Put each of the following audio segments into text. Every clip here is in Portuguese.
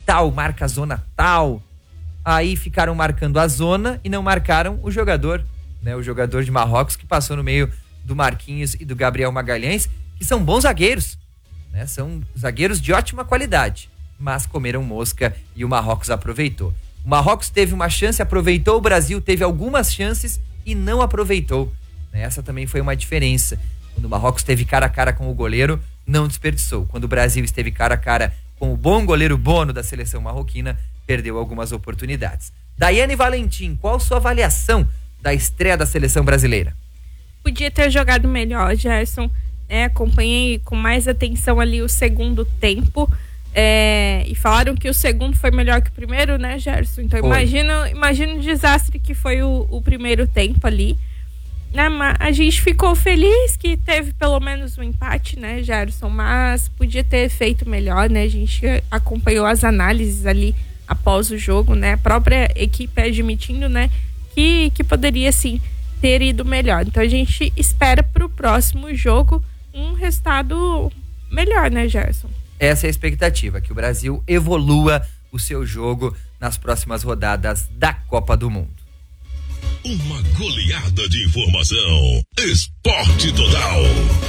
tal marca a zona tal. Aí ficaram marcando a zona e não marcaram o jogador, né? O jogador de Marrocos que passou no meio do Marquinhos e do Gabriel Magalhães, que são bons zagueiros, né? São zagueiros de ótima qualidade, mas comeram mosca e o Marrocos aproveitou. O Marrocos teve uma chance, aproveitou, o Brasil teve algumas chances e não aproveitou. Essa também foi uma diferença. Quando o Marrocos teve cara a cara com o goleiro, não desperdiçou. Quando o Brasil esteve cara a cara com o bom goleiro Bono da seleção marroquina, perdeu algumas oportunidades. Daiane Valentim, qual sua avaliação da estreia da seleção brasileira? Podia ter jogado melhor, Gerson. Acompanhei com mais atenção ali o segundo tempo. E falaram que o segundo foi melhor que o primeiro, né, Gerson? Então imagina o desastre que foi o primeiro tempo ali. A gente ficou feliz que teve pelo menos um empate, né, Gerson? Mas podia ter feito melhor, né? A gente acompanhou as análises ali após o jogo, né? A própria equipe admitindo, né, que poderia, sim, ter ido melhor. Então a gente espera pro próximo jogo um resultado melhor, né, Gerson? Essa é a expectativa, que o Brasil evolua o seu jogo nas próximas rodadas da Copa do Mundo. Uma goleada de informação. Esporte Total.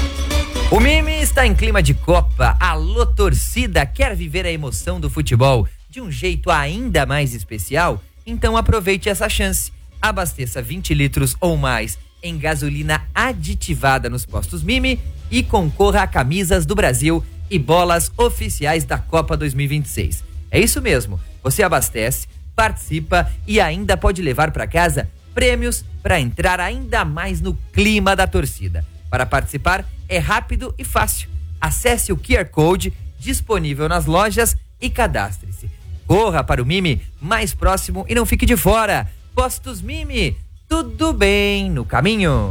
O Mimi está em clima de Copa. Alô, torcida, quer viver a emoção do futebol de um jeito ainda mais especial? Então aproveite essa chance. Abasteça 20 litros ou mais em gasolina aditivada nos postos Mimi e concorra a camisas do Brasil e bolas oficiais da Copa 2026. É isso mesmo. Você abastece, participa e ainda pode levar para casa prêmios para entrar ainda mais no clima da torcida. Para participar é rápido e fácil. Acesse o QR Code disponível nas lojas e cadastre-se. Corra para o Mimi mais próximo e não fique de fora. Postos Mimi, tudo bem no caminho.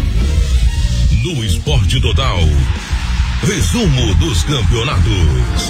No Esporte Total, resumo dos campeonatos.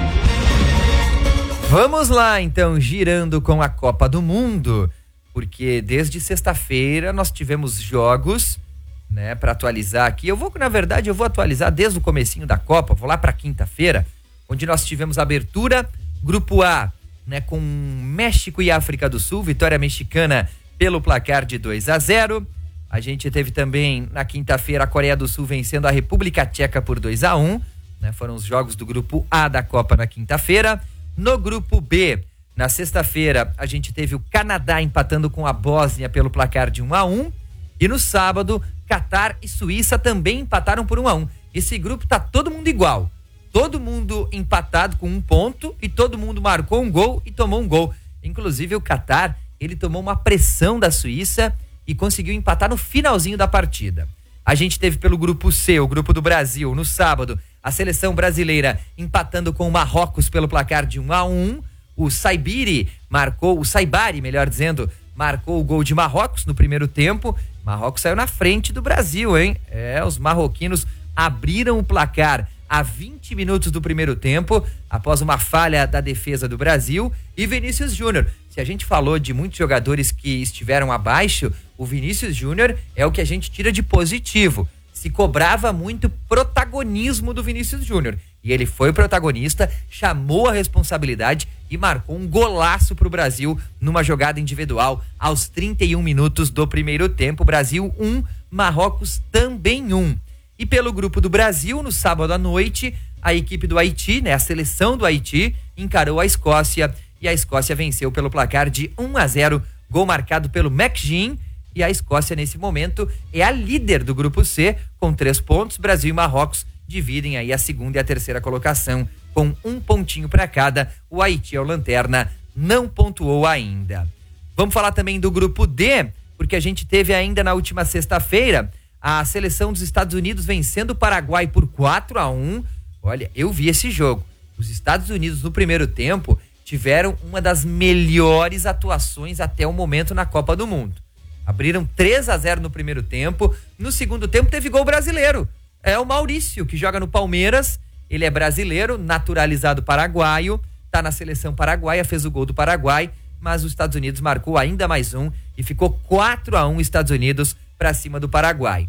Vamos lá, então, girando com a Copa do Mundo, porque desde sexta-feira nós tivemos jogos, né, para atualizar aqui. Eu vou atualizar desde o comecinho da Copa, vou lá para quinta-feira, onde nós tivemos a abertura, Grupo A, né, com México e África do Sul, vitória mexicana pelo placar de 2-0. A gente teve também na quinta-feira a Coreia do Sul vencendo a República Tcheca por 2-1, né? Foram os jogos do Grupo A da Copa na quinta-feira. No Grupo B, na sexta-feira, a gente teve o Canadá empatando com a Bósnia pelo placar de 1-1. E no sábado, Catar e Suíça também empataram por 1-1. Esse grupo tá todo mundo igual. Todo mundo empatado com 1 ponto e todo mundo marcou um gol e tomou um gol. Inclusive o Catar, ele tomou uma pressão da Suíça e conseguiu empatar no finalzinho da partida. A gente teve pelo Grupo C, o Grupo do Brasil, no sábado, a seleção brasileira empatando com o Marrocos pelo placar de 1-1. O Saibari, marcou o gol de Marrocos no primeiro tempo. Marrocos saiu na frente do Brasil, hein? Os marroquinos abriram o placar a 20 minutos do primeiro tempo, após uma falha da defesa do Brasil. E Vinícius Júnior, se a gente falou de muitos jogadores que estiveram abaixo, o Vinícius Júnior é o que a gente tira de positivo. Se cobrava muito protagonismo do Vinícius Júnior. E ele foi protagonista, chamou a responsabilidade e marcou um golaço pro Brasil numa jogada individual aos 31 minutos do primeiro tempo. Brasil 1, Marrocos também 1. E pelo Grupo do Brasil, no sábado à noite, a equipe do Haiti, né, a seleção do Haiti, encarou a Escócia e a Escócia venceu pelo placar de 1-0, gol marcado pelo McGinn. E a Escócia, nesse momento, é a líder do Grupo C, com 3 pontos. Brasil e Marrocos dividem aí a segunda e a terceira colocação, com 1 pontinho para cada. O Haiti é o lanterna, não pontuou ainda. Vamos falar também do Grupo D, porque a gente teve ainda na última sexta-feira a seleção dos Estados Unidos vencendo o Paraguai por 4-1. Olha, eu vi esse jogo. Os Estados Unidos, no primeiro tempo, tiveram uma das melhores atuações até o momento na Copa do Mundo. Abriram 3-0 no primeiro tempo. No segundo tempo teve gol brasileiro. É o Maurício, que joga no Palmeiras. Ele é brasileiro, naturalizado paraguaio. Tá na seleção paraguaia, fez o gol do Paraguai. Mas os Estados Unidos marcou ainda mais um e ficou 4-1 Estados Unidos para cima do Paraguai.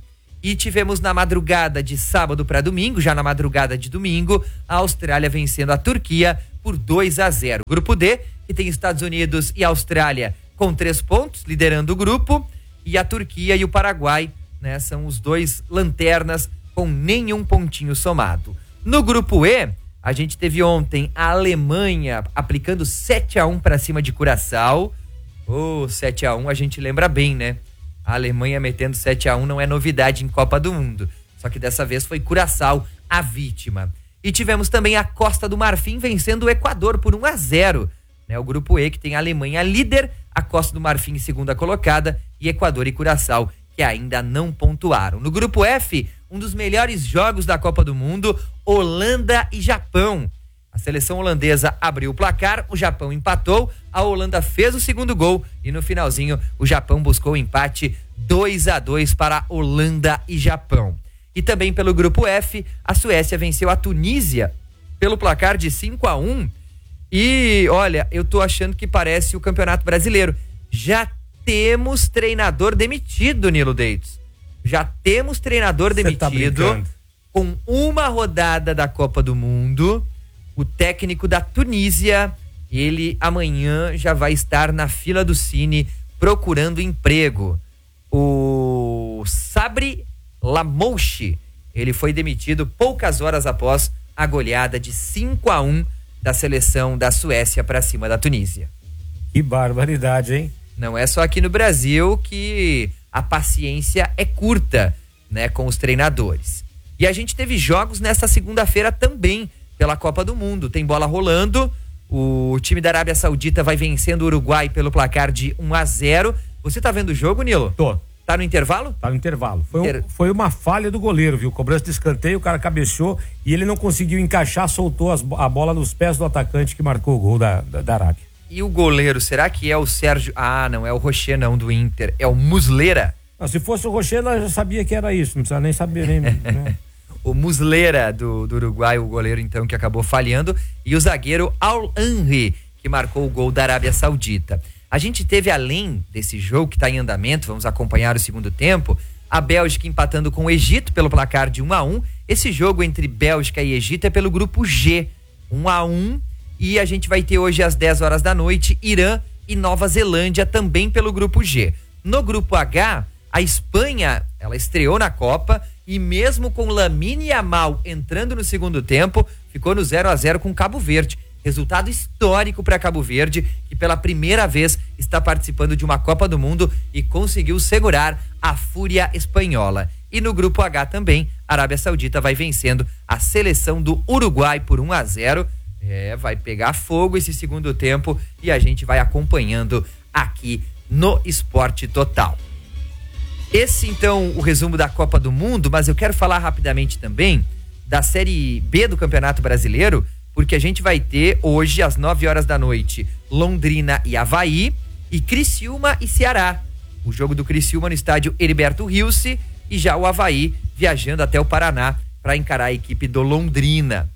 E tivemos na madrugada de sábado para domingo, já na madrugada de domingo, a Austrália vencendo a Turquia por 2-0. Grupo D, que tem Estados Unidos e Austrália com 3 pontos, liderando o grupo, e a Turquia e o Paraguai, né, são os 2 lanternas com nenhum pontinho somado. No grupo E, a gente teve ontem a Alemanha aplicando 7-1 para cima de Curaçao. 7-1 a gente lembra bem, né? A Alemanha metendo 7-1 não é novidade em Copa do Mundo. Só que dessa vez foi Curaçao a vítima. E tivemos também a Costa do Marfim vencendo o Equador por 1-0. Né? O grupo E, que tem a Alemanha líder, a Costa do Marfim em segunda colocada e Equador e Curaçao, que ainda não pontuaram. No grupo F, um dos melhores jogos da Copa do Mundo, Holanda e Japão. A seleção holandesa abriu o placar, o Japão empatou, a Holanda fez o segundo gol e no finalzinho o Japão buscou o empate 2-2 para Holanda e Japão. E também pelo grupo F, a Suécia venceu a Tunísia pelo placar de 5-1. E olha, eu tô achando que parece o Campeonato Brasileiro. Já temos treinador demitido, Nilo Deitos. Já temos treinador demitido com uma rodada da Copa do Mundo. O técnico da Tunísia, ele amanhã já vai estar na fila do Cine procurando emprego. O Sabri Lamouchi, ele foi demitido poucas horas após a goleada de 5-1 da seleção da Suécia para cima da Tunísia. Que barbaridade, hein? Não é só aqui no Brasil que a paciência é curta, né, com os treinadores. E a gente teve jogos nesta segunda-feira também pela Copa do Mundo. Tem bola rolando. O time da Arábia Saudita vai vencendo o Uruguai pelo placar de 1-0. Você tá vendo o jogo, Nilo? Tô. Tá no intervalo? Tá no intervalo. Foi uma falha do goleiro, viu? Cobrança de escanteio, o cara cabeceou e ele não conseguiu encaixar, soltou a bola nos pés do atacante que marcou o gol da Arábia. E o goleiro, será que é o Sérgio? Ah, não é o Rocher não, do Inter. É o Muslera. Não, se fosse o Rocher, ela já sabia que era isso. Não precisava nem saber, nem... né? O Muslera do Uruguai, o goleiro então que acabou falhando, e o zagueiro Al-Henry, que marcou o gol da Arábia Saudita. A gente teve, além desse jogo que está em andamento, vamos acompanhar o segundo tempo, a Bélgica empatando com o Egito pelo placar de 1-1. Esse jogo entre Bélgica e Egito é pelo grupo G, 1-1, e a gente vai ter hoje às 10 horas da noite Irã e Nova Zelândia também pelo grupo G. No grupo H, a Espanha, ela estreou na Copa e mesmo com Lamine Yamal entrando no segundo tempo, ficou no 0-0 com Cabo Verde. Resultado histórico para Cabo Verde, que pela primeira vez está participando de uma Copa do Mundo e conseguiu segurar a fúria espanhola. E no grupo H também, a Arábia Saudita vai vencendo a seleção do Uruguai por 1-0. Vai pegar fogo esse segundo tempo e a gente vai acompanhando aqui no Esporte Total. Esse, então, o resumo da Copa do Mundo, mas eu quero falar rapidamente também da Série B do Campeonato Brasileiro, porque a gente vai ter hoje, às 9 horas da noite, Londrina e Avaí, e Criciúma e Ceará. O jogo do Criciúma no estádio Heriberto Rilse, e já o Avaí viajando até o Paraná para encarar a equipe do Londrina.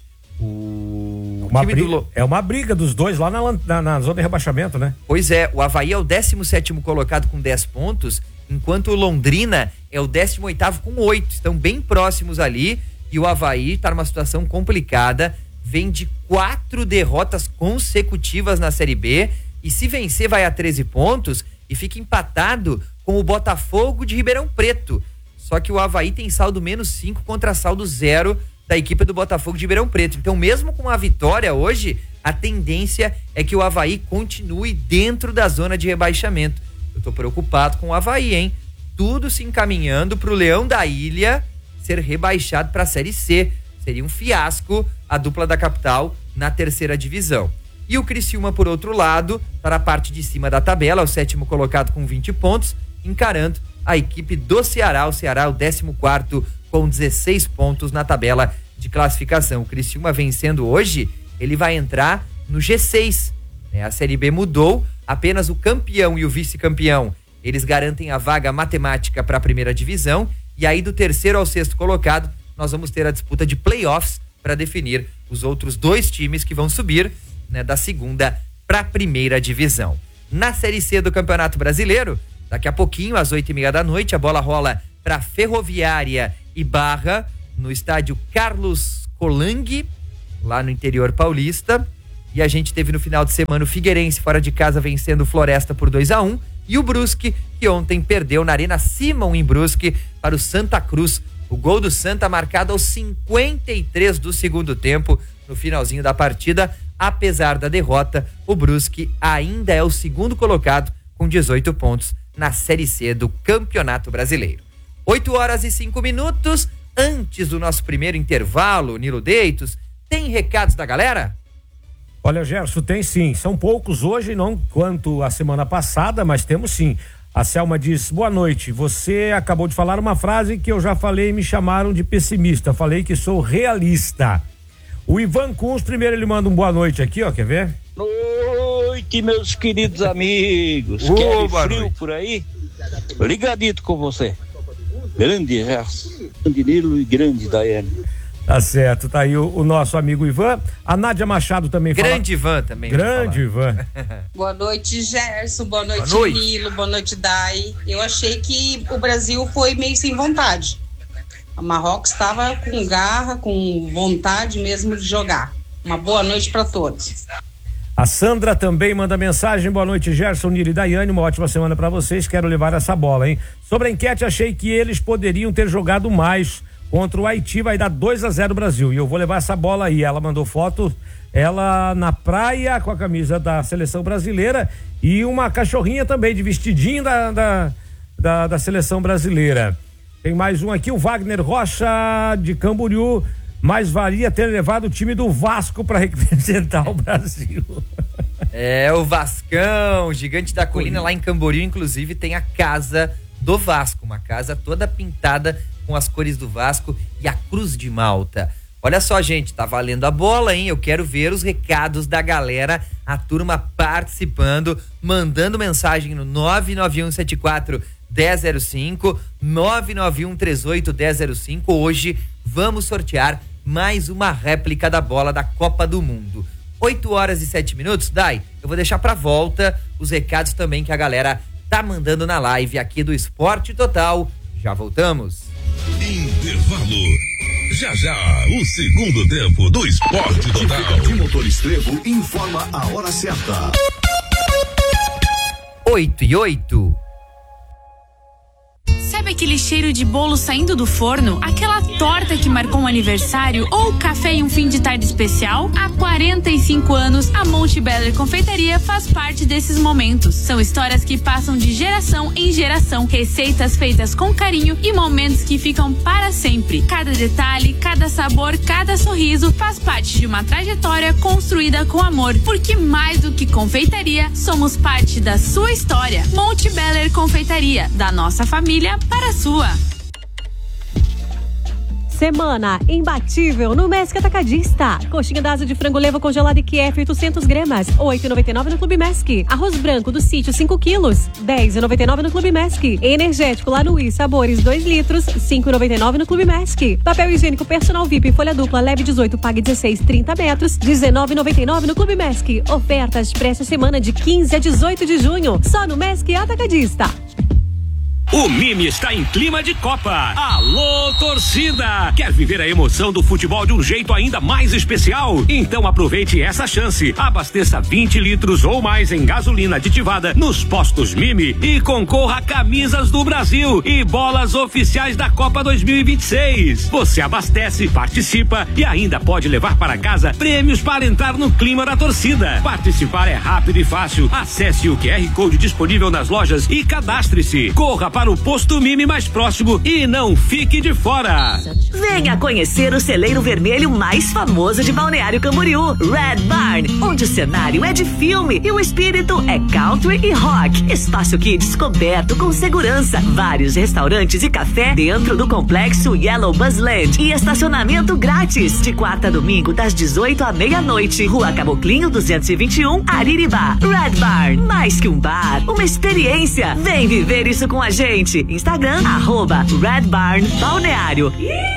É uma briga dos dois lá na zona de rebaixamento, né? Pois é, o Avaí é o 17º colocado com 10 pontos, enquanto o Londrina é o 18º com 8. Estão bem próximos ali e o Avaí está numa situação complicada, vem de 4 derrotas consecutivas na Série B e se vencer vai a 13 pontos e fica empatado com o Botafogo de Ribeirão Preto. Só que o Avaí tem saldo -5 contra saldo 0 da equipe do Botafogo de Ribeirão Preto. Então, mesmo com a vitória hoje, a tendência é que o Avaí continue dentro da zona de rebaixamento. Eu tô preocupado com o Avaí, hein? Tudo se encaminhando pro Leão da Ilha ser rebaixado pra Série C. Seria um fiasco a dupla da capital na terceira divisão. E o Criciúma, por outro lado, tá na parte de cima da tabela, o 7º colocado com 20 pontos, encarando a equipe do Ceará. O Ceará é o 14º com 16 pontos na tabela de classificação. O Criciúma vencendo hoje, ele vai entrar no G6. A Série B mudou, apenas o campeão e o vice-campeão, eles garantem a vaga matemática para a primeira divisão, e aí do 3º ao 6º colocado, nós vamos ter a disputa de playoffs para definir os outros 2 times que vão subir, né, da segunda para a primeira divisão. Na Série C do Campeonato Brasileiro, daqui a pouquinho, às 8h30 da noite, a bola rola para Ferroviária e Barra, no estádio Carlos Colang, lá no interior paulista. E a gente teve no final de semana o Figueirense fora de casa vencendo o Floresta por 2-1. E o Brusque, que ontem perdeu na Arena Simon em Brusque para o Santa Cruz. O gol do Santa marcado aos 53 do segundo tempo, no finalzinho da partida. Apesar da derrota, o Brusque ainda é o segundo colocado com 18 pontos na Série C do Campeonato Brasileiro. 8h05. Antes do nosso primeiro intervalo, Nilo Deitos, tem recados da galera? Olha, Gerson, tem sim. São poucos hoje, não quanto a semana passada, mas temos sim. A Selma diz: boa noite, você acabou de falar uma frase que eu já falei e me chamaram de pessimista. Falei que sou realista. O Ivan Kunz, primeiro ele manda um boa noite aqui, ó, quer ver? Noite, meus queridos amigos. Quer frio noite por aí? Ligadito com você. Grande Gerson, grande Nilo e grande Daiane. Tá certo, tá aí o nosso amigo Ivan. A Nádia Machado também fala. Grande Ivan também. Grande Ivan. Boa noite, Gerson. Boa noite, Nilo. Boa noite, Dai. Eu achei que o Brasil foi meio sem vontade. A Marrocos estava com garra, com vontade mesmo de jogar. Uma boa noite para todos. A Sandra também manda mensagem: boa noite, Gerson, Nilo e Daiane, uma ótima semana para vocês, quero levar essa bola, hein? Sobre a enquete, achei que eles poderiam ter jogado mais contra o Haiti, vai dar 2-0 Brasil, e eu vou levar essa bola aí. Ela mandou foto, ela na praia com a camisa da seleção brasileira e uma cachorrinha também de vestidinho da seleção brasileira. Tem mais um aqui, o Wagner Rocha de Camboriú: mais valia ter levado o time do Vasco para representar o Brasil. É, o Vascão, gigante da colina, lá em Camboriú, inclusive, tem a casa do Vasco, uma casa toda pintada com as cores do Vasco e a Cruz de Malta. Olha só, gente, tá valendo a bola, hein? Eu quero ver os recados da galera, a turma participando, mandando mensagem no 99174-1005, 99138-1005. Hoje vamos sortear mais uma réplica da bola da Copa do Mundo. 8h07. Dai, eu vou deixar pra volta os recados também que a galera tá mandando na live aqui do Esporte Total. Já voltamos. Intervalo. Já já, o segundo tempo do Esporte Total. De Motor Estrevo informa a hora certa. 8h08. Sabe aquele cheiro de bolo saindo do forno? Aquela torta que marcou um aniversário? Ou café e um fim de tarde especial? Há 45 anos, a Monte Beller Confeitaria faz parte desses momentos. São histórias que passam de geração em geração, receitas feitas com carinho e momentos que ficam para sempre. Cada detalhe, cada sabor, cada sorriso faz parte de uma trajetória construída com amor, porque mais do que confeitaria, somos parte da sua história. Monte Beller Confeitaria, da nossa família para a sua. Semana imbatível no Mesc Atacadista. Coxinha da asa de frango leva congelada IQF 800 gramas, 8,99 no Clube Mesc. Arroz branco do sítio 5 quilos, 10,99 no Clube Mesc. Energético Lanuí Sabores 2 litros, 5,99 no Clube Mesc. Papel higiênico Personal VIP folha dupla leve 18, pague 16, 30 metros, 19,99 no Clube Mesc. Ofertas para esta semana de 15 a 18 de junho, só no Mesc Atacadista. O Mimi está em clima de Copa. Alô, torcida! Quer viver a emoção do futebol de um jeito ainda mais especial? Então aproveite essa chance. Abasteça 20 litros ou mais em gasolina aditivada nos postos Mimi e concorra a camisas do Brasil e bolas oficiais da Copa 2026. Você abastece, participa e ainda pode levar para casa prêmios para entrar no clima da torcida. Participar é rápido e fácil. Acesse o QR Code disponível nas lojas e cadastre-se. Corra para o posto Mimi mais próximo e não fique de fora. Venha conhecer o celeiro vermelho mais famoso de Balneário Camboriú, Red Barn, onde o cenário é de filme e o espírito é country e rock. Espaço Kids coberto com segurança, vários restaurantes e café dentro do complexo Yellow Buzzland e estacionamento grátis de quarta a domingo das 18 à meia-noite. Rua Caboclinho 221, Ariribá. Red Barn, mais que um bar, uma experiência. Vem viver isso com a gente. Instagram, @Red Barn Balneário.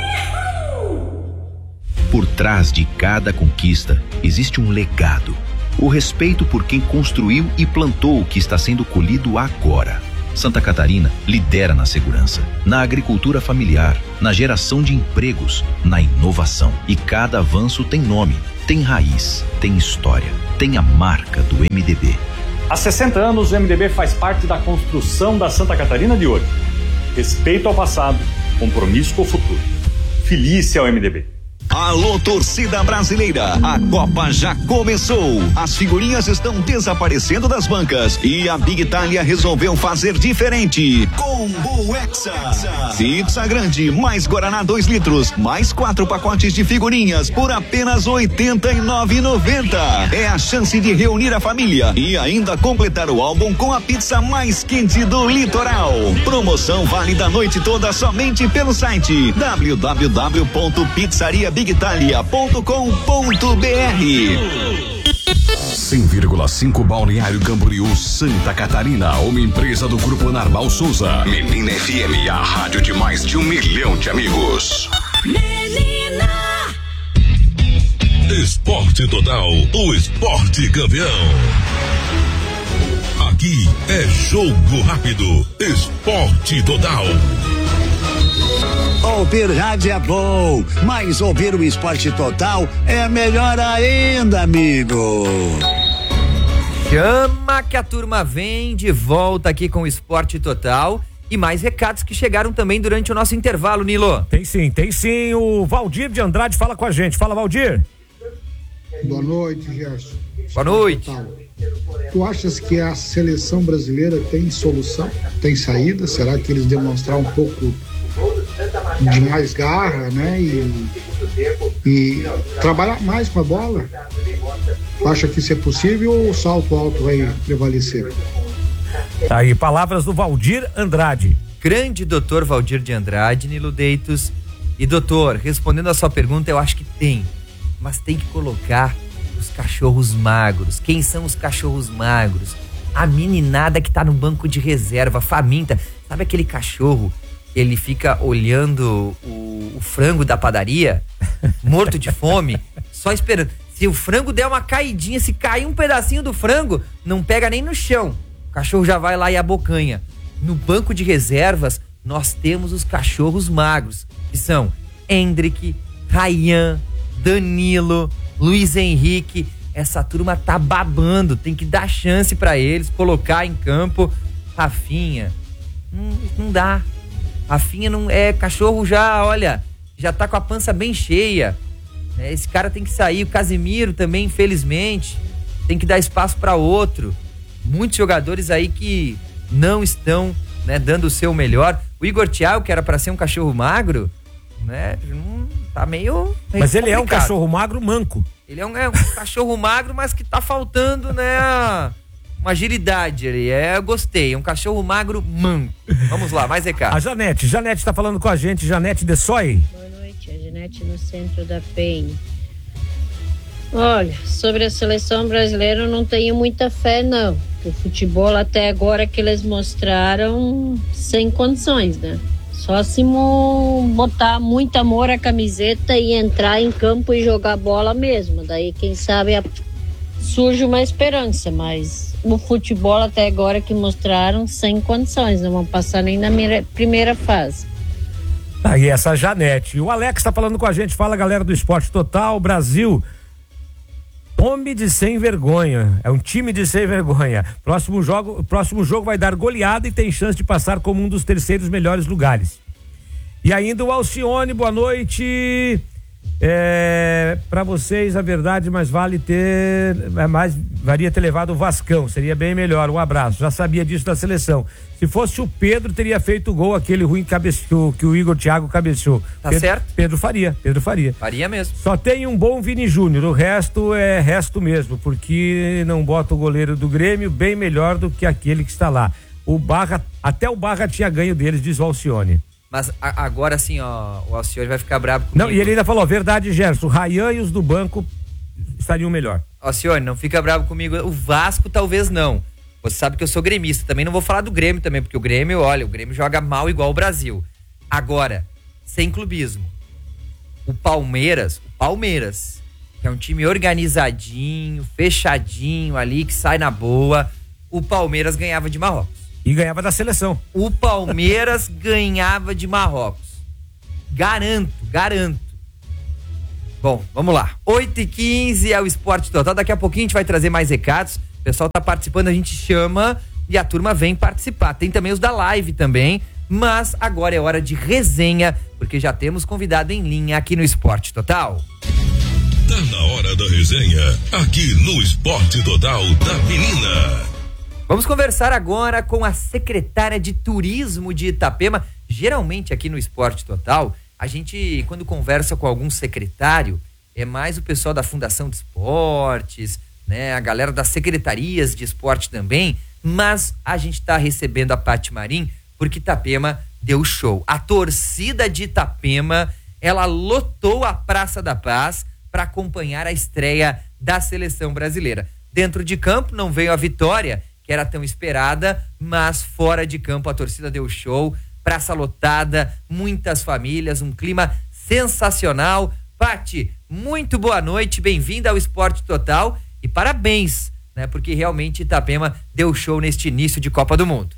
Por trás de cada conquista existe um legado. O respeito por quem construiu e plantou o que está sendo colhido agora. Santa Catarina lidera na segurança, na agricultura familiar, na geração de empregos, na inovação. E cada avanço tem nome, tem raiz, tem história, tem a marca do MDB. Há 60 anos, o MDB faz parte da construção da Santa Catarina de hoje. Respeito ao passado, compromisso com o futuro. Feliz ao MDB. Alô, torcida brasileira, a Copa já começou. As figurinhas estão desaparecendo das bancas e a Big Itália resolveu fazer diferente. Combo Hexa. Pizza grande, mais Guaraná 2 litros, mais 4 pacotes de figurinhas por apenas R$ 89,90. É a chance de reunir a família e ainda completar o álbum com a pizza mais quente do litoral. Promoção válida a noite toda somente pelo site www.pizzariabigitalia.com.br. 100,5 Balneário Camboriú, Santa Catarina, uma empresa do Grupo Narval Souza. Menina FM, a rádio de mais de 1 milhão de amigos. Menina! Esporte Total, o esporte campeão. Aqui é jogo rápido, Esporte Total. Ouvir rádio é bom, mas ouvir o Esporte Total é melhor ainda, amigo. Chama que a turma vem de volta aqui com o Esporte Total e mais recados que chegaram também durante o nosso intervalo, Nilo. Tem sim. O Valdir de Andrade fala com a gente. Fala, Valdir. Boa noite, Gerson. Boa noite. Tu achas que a seleção brasileira tem solução? Tem saída? Será que eles demonstrar um pouco de mais garra, né? E trabalhar mais com a bola? Acha que isso é possível ou o salto alto vai prevalecer? Tá aí, palavras do Valdir Andrade. Grande doutor Valdir de Andrade, Nilo Deitos. E doutor, respondendo a sua pergunta, eu acho que tem, mas tem que colocar os cachorros magros. Quem são os cachorros magros? A meninada que tá no banco de reserva, faminta. Sabe aquele cachorro? Ele fica olhando o frango da padaria, morto de fome, só esperando. Se o frango der uma caidinha, se cair um pedacinho do frango, não pega nem no chão. O cachorro já vai lá e abocanha. No banco de reservas, nós temos os cachorros magros, que são Hendrick, Ryan, Danilo, Luiz Henrique. Essa turma tá babando, tem que dar chance pra eles, colocar em campo. Rafinha, não dá. Rafinha não é cachorro, já, olha, já tá com a pança bem cheia. Esse cara tem que sair. O Casimiro também, infelizmente, tem que dar espaço para outro. Muitos jogadores aí que não estão, né, dando o seu melhor. O Igor Thiago, que era para ser um cachorro magro, né, tá meio mas complicado. Ele é um cachorro magro manco. Ele é um cachorro magro, mas que tá faltando, né, uma agilidade. Eu gostei, um cachorro magro manco. Vamos lá, mais recado. A Janete tá falando com a gente. Janete de Soy. Boa noite, a Janete no centro da Penha. Olha, sobre a seleção brasileira eu não tenho muita fé, não. O futebol até agora que eles mostraram sem condições, né? Só se botar muito amor à camiseta e entrar em campo e jogar bola mesmo. Daí, quem sabe, surge uma esperança, mas o futebol até agora que mostraram sem condições, não vão passar nem na primeira fase. Aí essa Janete. O Alex tá falando com a gente. Fala, galera do Esporte Total. Brasil, homem de sem vergonha. É um time de sem vergonha. Próximo jogo vai dar goleada e tem chance de passar como um dos terceiros melhores lugares. E ainda o Alcione, boa noite. Para vocês, a verdade, valia ter levado o Vascão, seria bem melhor. Um abraço, já sabia disso da seleção. Se fosse o Pedro, teria feito o gol, aquele ruim que o Igor Thiago cabeceou. Tá certo? Pedro faria. Faria mesmo. Só tem um bom Vini Júnior, o resto é resto mesmo, porque não bota o goleiro do Grêmio bem melhor do que aquele que está lá. Até o Barra tinha ganho deles, diz o Alcione. Mas agora sim, ó, o Alcione vai ficar bravo comigo. Não, e ele ainda falou, verdade, Gerson, o Ryan e os do banco estariam melhor. Alcione, não fica bravo comigo. O Vasco talvez não. Você sabe que eu sou gremista, também não vou falar do Grêmio também, porque o Grêmio joga mal igual o Brasil. Agora, sem clubismo, o Palmeiras, que é um time organizadinho, fechadinho ali, que sai na boa, o Palmeiras ganhava de Marrocos. E ganhava da seleção. O Palmeiras ganhava de Marrocos. Garanto. Bom, vamos lá. 8h15 é o Esporte Total. Daqui a pouquinho a gente vai trazer mais recados. O pessoal tá participando, a gente chama e a turma vem participar. Tem também os da live também. Mas agora é hora de resenha, porque já temos convidado em linha aqui no Esporte Total. Tá na hora da resenha, aqui no Esporte Total da Menina. Vamos conversar agora com a secretária de Turismo de Itapema. Geralmente aqui no Esporte Total, a gente, quando conversa com algum secretário, é mais o pessoal da Fundação de Esportes, né? A galera das secretarias de esporte também, mas a gente está recebendo a Paty Marim porque Itapema deu show. A torcida de Itapema, ela lotou a Praça da Paz para acompanhar a estreia da seleção brasileira. Dentro de campo não veio a vitória, que era tão esperada, mas fora de campo a torcida deu show, praça lotada, muitas famílias, um clima sensacional. Paty, muito boa noite, bem-vinda ao Esporte Total e parabéns, né? Porque realmente Itapema deu show neste início de Copa do Mundo.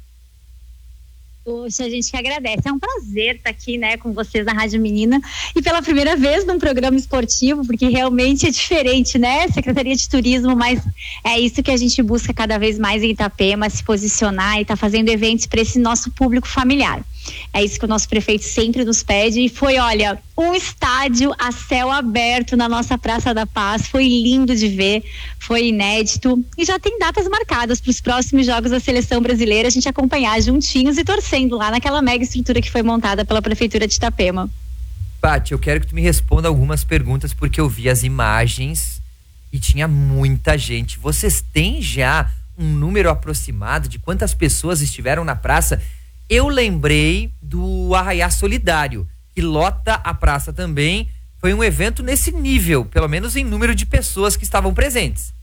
Poxa, a gente que agradece. É um prazer estar aqui, né, com vocês na Rádio Menina e pela primeira vez num programa esportivo, porque realmente é diferente, né? Secretaria de Turismo, mas é isso que a gente busca cada vez mais em Itapema, se posicionar e tá fazendo eventos para esse nosso público familiar. É isso que o nosso prefeito sempre nos pede e foi, olha, um estádio a céu aberto na nossa Praça da Paz, foi lindo de ver, foi inédito e já tem datas marcadas para os próximos jogos da seleção brasileira, a gente acompanhar juntinhos e torcendo lá naquela mega estrutura que foi montada pela Prefeitura de Itapema. Paty, eu quero que tu me responda algumas perguntas porque eu vi as imagens e tinha muita gente. Vocês têm já um número aproximado de quantas pessoas estiveram na praça? Eu lembrei do Arraiá Solidário, que lota a praça também. Foi um evento nesse nível, pelo menos em número de pessoas que estavam presentes.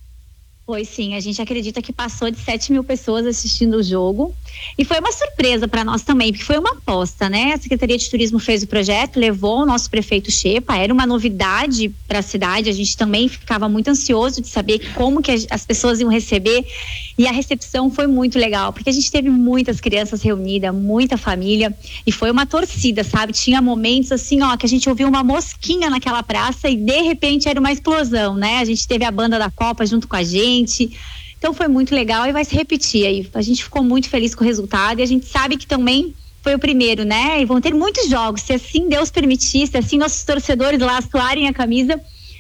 Foi sim, a gente acredita que passou de 7.000 pessoas assistindo o jogo e foi uma surpresa para nós também, porque foi uma aposta, né? A Secretaria de Turismo fez o projeto, levou o nosso prefeito Xepa, era uma novidade para a cidade, a gente também ficava muito ansioso de saber como que as pessoas iam receber e a recepção foi muito legal, porque a gente teve muitas crianças reunidas, muita família e foi uma torcida, sabe? Tinha momentos assim, ó, que a gente ouviu uma mosquinha naquela praça e de repente era uma explosão, né? A gente teve a banda da Copa junto com a gente. Então foi muito legal e vai se repetir aí. A gente ficou muito feliz com o resultado e a gente sabe que também foi o primeiro, né? E vão ter muitos jogos, se assim Deus permitir, se assim nossos torcedores lá suarem a camisa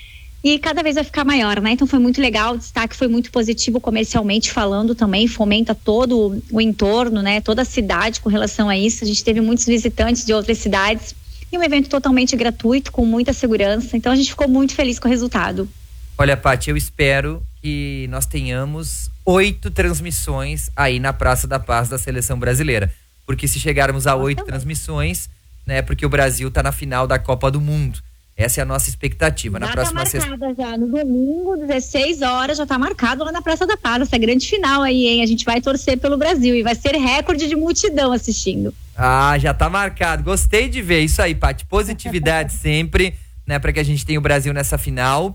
e cada vez vai ficar maior, né? Então foi muito legal, o destaque foi muito positivo comercialmente falando também, fomenta todo o entorno, né? Toda a cidade com relação a isso. A gente teve muitos visitantes de outras cidades e um evento totalmente gratuito, com muita segurança. Então a gente ficou muito feliz com o resultado. Olha, Paty, eu espero que nós tenhamos 8 transmissões aí na Praça da Paz da Seleção Brasileira. Porque se chegarmos a 8 transmissões, né, porque o Brasil tá na final da Copa do Mundo. Essa é a nossa expectativa. Já tá marcada já, no domingo, 16 horas, já tá marcado lá na Praça da Paz, essa grande final aí, hein? A gente vai torcer pelo Brasil e vai ser recorde de multidão assistindo. Ah, já tá marcado. Gostei de ver isso aí, Paty. Positividade sempre, né, para que a gente tenha o Brasil nessa final.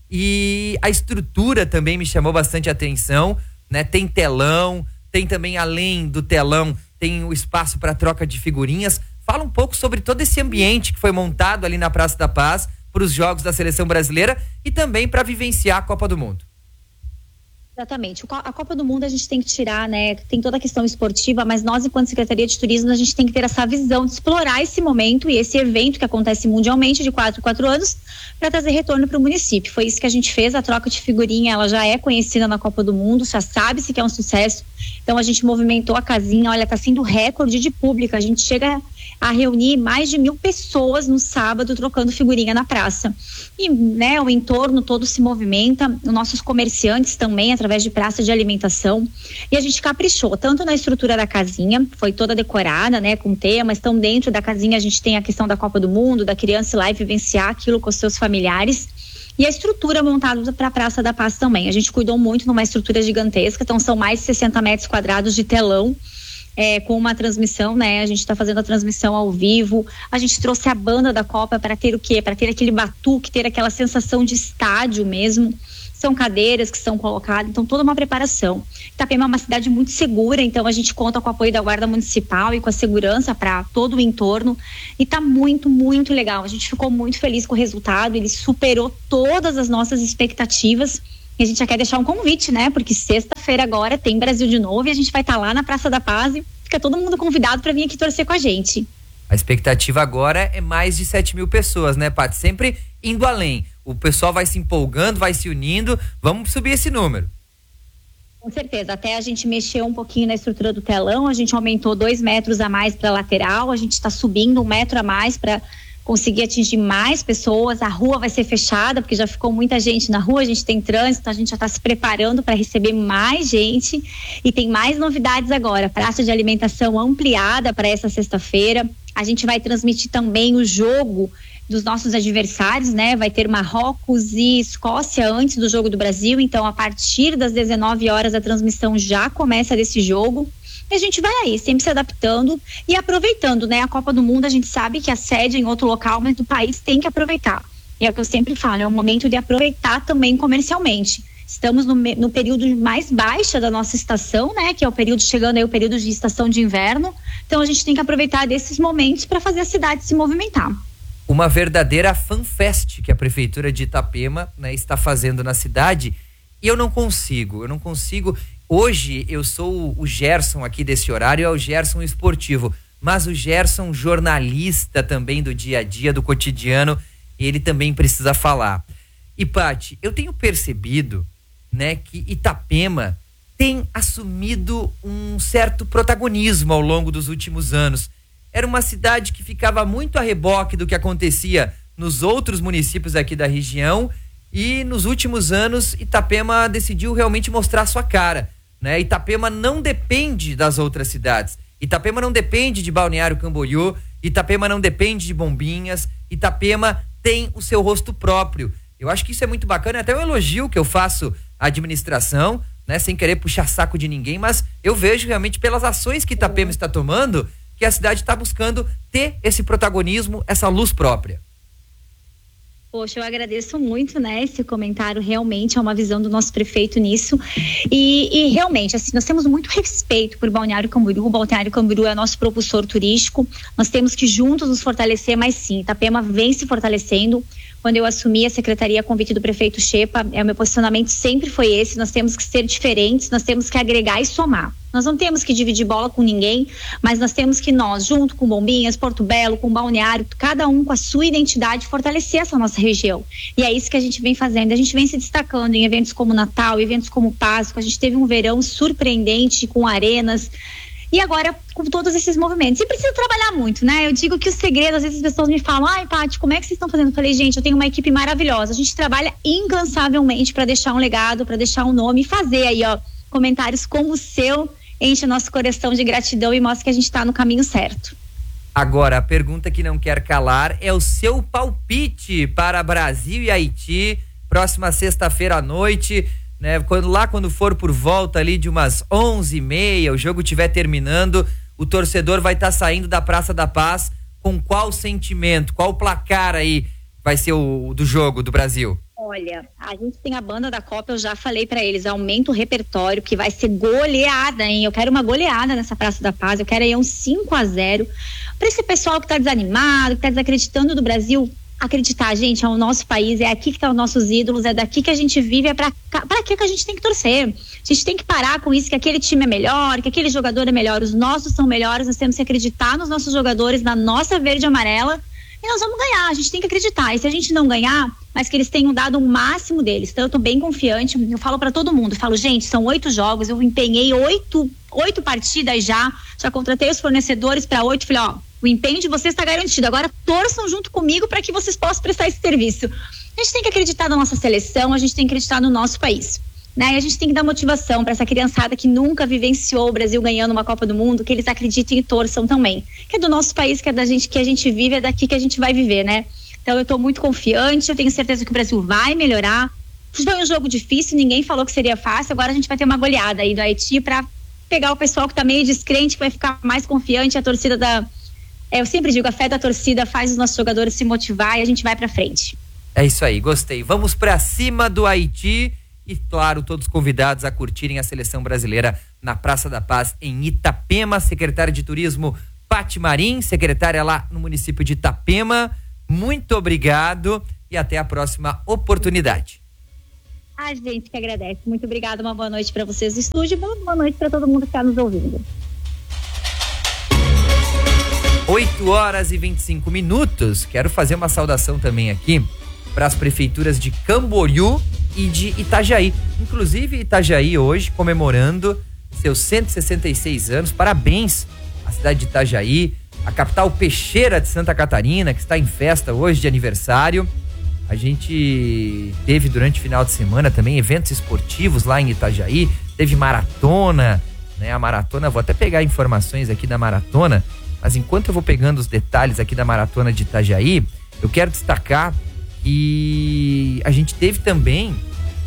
E a estrutura também me chamou bastante atenção, né? Tem telão, tem também além do telão, tem o espaço para troca de figurinhas. Fala um pouco sobre todo esse ambiente que foi montado ali na Praça da Paz para os jogos da Seleção Brasileira e também para vivenciar a Copa do Mundo. Exatamente. A Copa do Mundo a gente tem que tirar, né? Tem toda a questão esportiva, mas nós, enquanto Secretaria de Turismo, a gente tem que ter essa visão de explorar esse momento e esse evento que acontece mundialmente de 4 em 4 anos para trazer retorno para o município. Foi isso que a gente fez. A troca de figurinha, ela já é conhecida na Copa do Mundo, já sabe-se que é um sucesso. Então a gente movimentou a casinha, olha, tá sendo recorde de público. A gente chega a reunir mais de 1.000 pessoas no sábado trocando figurinha na praça. E, né, o entorno todo se movimenta, os nossos comerciantes também, através de praça de alimentação. E a gente caprichou, tanto na estrutura da casinha, foi toda decorada, né, com temas. Então, dentro da casinha a gente tem a questão da Copa do Mundo, da criança ir lá e vivenciar aquilo com os seus familiares. E a estrutura montada para a Praça da Paz também. A gente cuidou muito numa estrutura gigantesca, então são mais de 60 metros quadrados de telão. Com uma transmissão, né? A gente está fazendo a transmissão ao vivo. A gente trouxe a banda da Copa para ter o quê? Para ter aquele batuque, ter aquela sensação de estádio mesmo. são cadeiras que são colocadas, então toda uma preparação. Itapema é uma cidade muito segura, então a gente conta com o apoio da Guarda Municipal e com a segurança para todo o entorno, e tá muito, muito legal. A gente ficou muito feliz com o resultado, ele superou todas as nossas expectativas, e a gente já quer deixar um convite, né, porque sexta-feira agora tem Brasil de novo e a gente vai estar lá na Praça da Paz e fica todo mundo convidado para vir aqui torcer com a gente. A expectativa agora é mais de 7 mil pessoas, né, Paty? Sempre indo além. O pessoal vai se empolgando, vai se unindo. Vamos subir esse número. Com certeza. Até a gente mexeu um pouquinho na estrutura do telão. A gente aumentou 2 metros a mais para a lateral. A gente está subindo 1 metro a mais para conseguir atingir mais pessoas. A rua vai ser fechada, porque já ficou muita gente na rua. A gente tem trânsito, a gente já está se preparando para receber mais gente. E tem mais novidades agora. Praça de alimentação ampliada para essa sexta-feira. A gente vai transmitir também o jogo dos nossos adversários, né? Vai ter Marrocos e Escócia antes do jogo do Brasil, então a partir das 19 horas a transmissão já começa desse jogo. E a gente vai aí, sempre se adaptando e aproveitando, né? A Copa do Mundo, a gente sabe que a sede é em outro local, mas o país tem que aproveitar. E é o que eu sempre falo, é o momento de aproveitar também comercialmente. Estamos no período mais baixa da nossa estação, né? Que é o período, chegando aí o período de estação de inverno. Então a gente tem que aproveitar desses momentos para fazer a cidade se movimentar. Uma verdadeira fanfest que a Prefeitura de Itapema, né, está fazendo na cidade. E eu não consigo. Hoje eu sou o Gerson aqui desse horário, é o Gerson esportivo. Mas o Gerson jornalista também do dia a dia, do cotidiano, ele também precisa falar. E Paty, eu tenho percebido, né, que Itapema tem assumido um certo protagonismo ao longo dos últimos anos. Era uma cidade que ficava muito a reboque do que acontecia nos outros municípios aqui da região, e nos últimos anos Itapema decidiu realmente mostrar sua cara, né? Itapema não depende das outras cidades. Itapema não depende de Balneário Camboriú, Itapema não depende de Bombinhas, Itapema tem o seu rosto próprio. Eu acho que isso é muito bacana, até um elogio que eu faço à administração, né, sem querer puxar saco de ninguém, mas eu vejo realmente pelas ações que Itapema está tomando, que a cidade está buscando ter esse protagonismo, essa luz própria. Poxa, eu agradeço muito, né, esse comentário, realmente é uma visão do nosso prefeito nisso, e realmente, assim, nós temos muito respeito por Balneário Camboriú. O Balneário Camboriú é nosso propulsor turístico, nós temos que juntos nos fortalecer, mas sim, Itapema vem se fortalecendo. Quando eu assumi a secretaria a convite do prefeito Xepa, o meu posicionamento sempre foi esse: nós temos que ser diferentes, nós temos que agregar e somar. Nós não temos que dividir bola com ninguém, mas nós temos que junto com Bombinhas, Porto Belo, com Balneário, cada um com a sua identidade, fortalecer essa nossa região. E é isso que a gente vem fazendo. A gente vem se destacando em eventos como Natal, eventos como Páscoa. A gente teve um verão surpreendente com arenas. E agora, com todos esses movimentos. E precisa trabalhar muito, né? Eu digo que o segredo, às vezes as pessoas me falam: ai, Paty, como é que vocês estão fazendo? Eu falei: gente, eu tenho uma equipe maravilhosa. A gente trabalha incansavelmente para deixar um legado, para deixar um nome, e fazer aí, ó, comentários como o seu, enche o nosso coração de gratidão e mostra que a gente está no caminho certo. Agora, a pergunta que não quer calar é o seu palpite para Brasil e Haiti, próxima sexta-feira à noite, né? Quando for por volta ali de umas 11h30, o jogo estiver terminando, o torcedor vai estar saindo da Praça da Paz com qual sentimento, qual placar aí vai ser o do jogo do Brasil? Olha, a gente tem a banda da Copa, eu já falei pra eles, aumenta o repertório, que vai ser goleada, hein? Eu quero uma goleada nessa Praça da Paz, eu quero aí um 5-0, pra esse pessoal que tá desanimado, que tá desacreditando do Brasil, acreditar, gente, é o nosso país, é aqui que estão os nossos ídolos, é daqui que a gente vive, é pra que a gente tem que torcer. A gente tem que parar com isso, que aquele time é melhor, que aquele jogador é melhor, os nossos são melhores, nós temos que acreditar nos nossos jogadores, na nossa verde e amarela, e nós vamos ganhar, a gente tem que acreditar. E se a gente não ganhar, mas que eles tenham dado o máximo deles, então eu tô bem confiante, eu falo pra todo mundo, eu falo: gente, são 8 jogos, eu empenhei 8 partidas já contratei os fornecedores para 8, falei: ó, o empenho de vocês está garantido, agora torçam junto comigo para que vocês possam prestar esse serviço. A gente tem que acreditar na nossa seleção, a gente tem que acreditar no nosso país, né? E a gente tem que dar motivação para essa criançada que nunca vivenciou o Brasil ganhando uma Copa do Mundo, que eles acreditem e torçam também, que é do nosso país, que é da gente, que a gente vive, é daqui que a gente vai viver, né? Então eu estou muito confiante, eu tenho certeza que o Brasil vai melhorar. Foi um jogo difícil, ninguém falou que seria fácil, agora a gente vai ter uma goleada aí do Haiti para pegar o pessoal que está meio descrente, que vai ficar mais confiante. A torcida eu sempre digo, a fé da torcida faz os nossos jogadores se motivar e a gente vai para frente. É isso aí, gostei. Vamos para cima do Haiti e, claro, todos convidados a curtirem a seleção brasileira na Praça da Paz, em Itapema. Secretária de Turismo Pati Marim, secretária lá no município de Itapema, muito obrigado e até a próxima oportunidade. A gente que agradece. Muito obrigada, uma boa noite para vocês do estúdio, boa noite para todo mundo que está nos ouvindo. 8h25. Quero fazer uma saudação também aqui para as prefeituras de Camboriú e de Itajaí. Inclusive Itajaí hoje comemorando seus 166 anos. Parabéns à cidade de Itajaí, a capital peixeira de Santa Catarina, que está em festa hoje de aniversário. A gente teve durante o final de semana também eventos esportivos lá em Itajaí. Teve maratona, né? A maratona, vou até pegar informações aqui da maratona, mas enquanto eu vou pegando os detalhes aqui da maratona de Itajaí, eu quero destacar que a gente teve também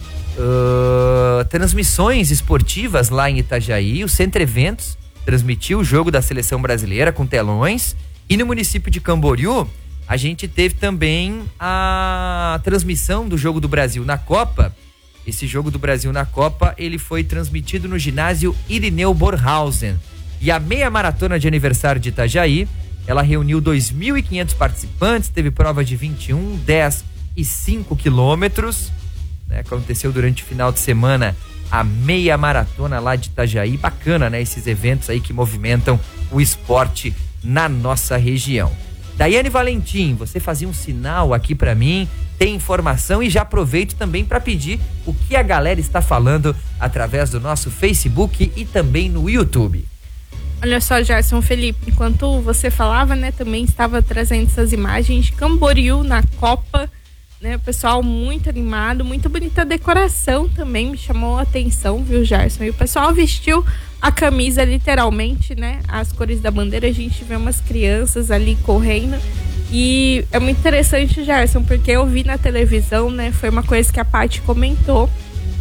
transmissões esportivas lá em Itajaí. O Centro Eventos transmitiu o jogo da seleção brasileira com telões, e no município de Camboriú a gente teve também a transmissão do jogo do Brasil na Copa. Esse jogo do Brasil na Copa, ele foi transmitido no ginásio Irineu Borhausen. E a meia maratona de aniversário de Itajaí, ela reuniu 2.500 participantes, teve prova de 21, 10 e 5 quilômetros, né? Aconteceu durante o final de semana a meia maratona lá de Itajaí. Bacana, né? Esses eventos aí que movimentam o esporte na nossa região. Daiane Valentim, você fazia um sinal aqui pra mim, tem informação, e já aproveito também para pedir o que a galera está falando através do nosso Facebook e também no YouTube. Olha só, Gerson, Felipe, enquanto você falava, né, também estava trazendo essas imagens de Camboriú na Copa, né, o pessoal muito animado, muito bonita a decoração também, me chamou a atenção, viu, Gerson? E o pessoal vestiu a camisa literalmente, né, as cores da bandeira. A gente vê umas crianças ali correndo e é muito interessante, Gerson, porque eu vi na televisão, né, foi uma coisa que a Paty comentou,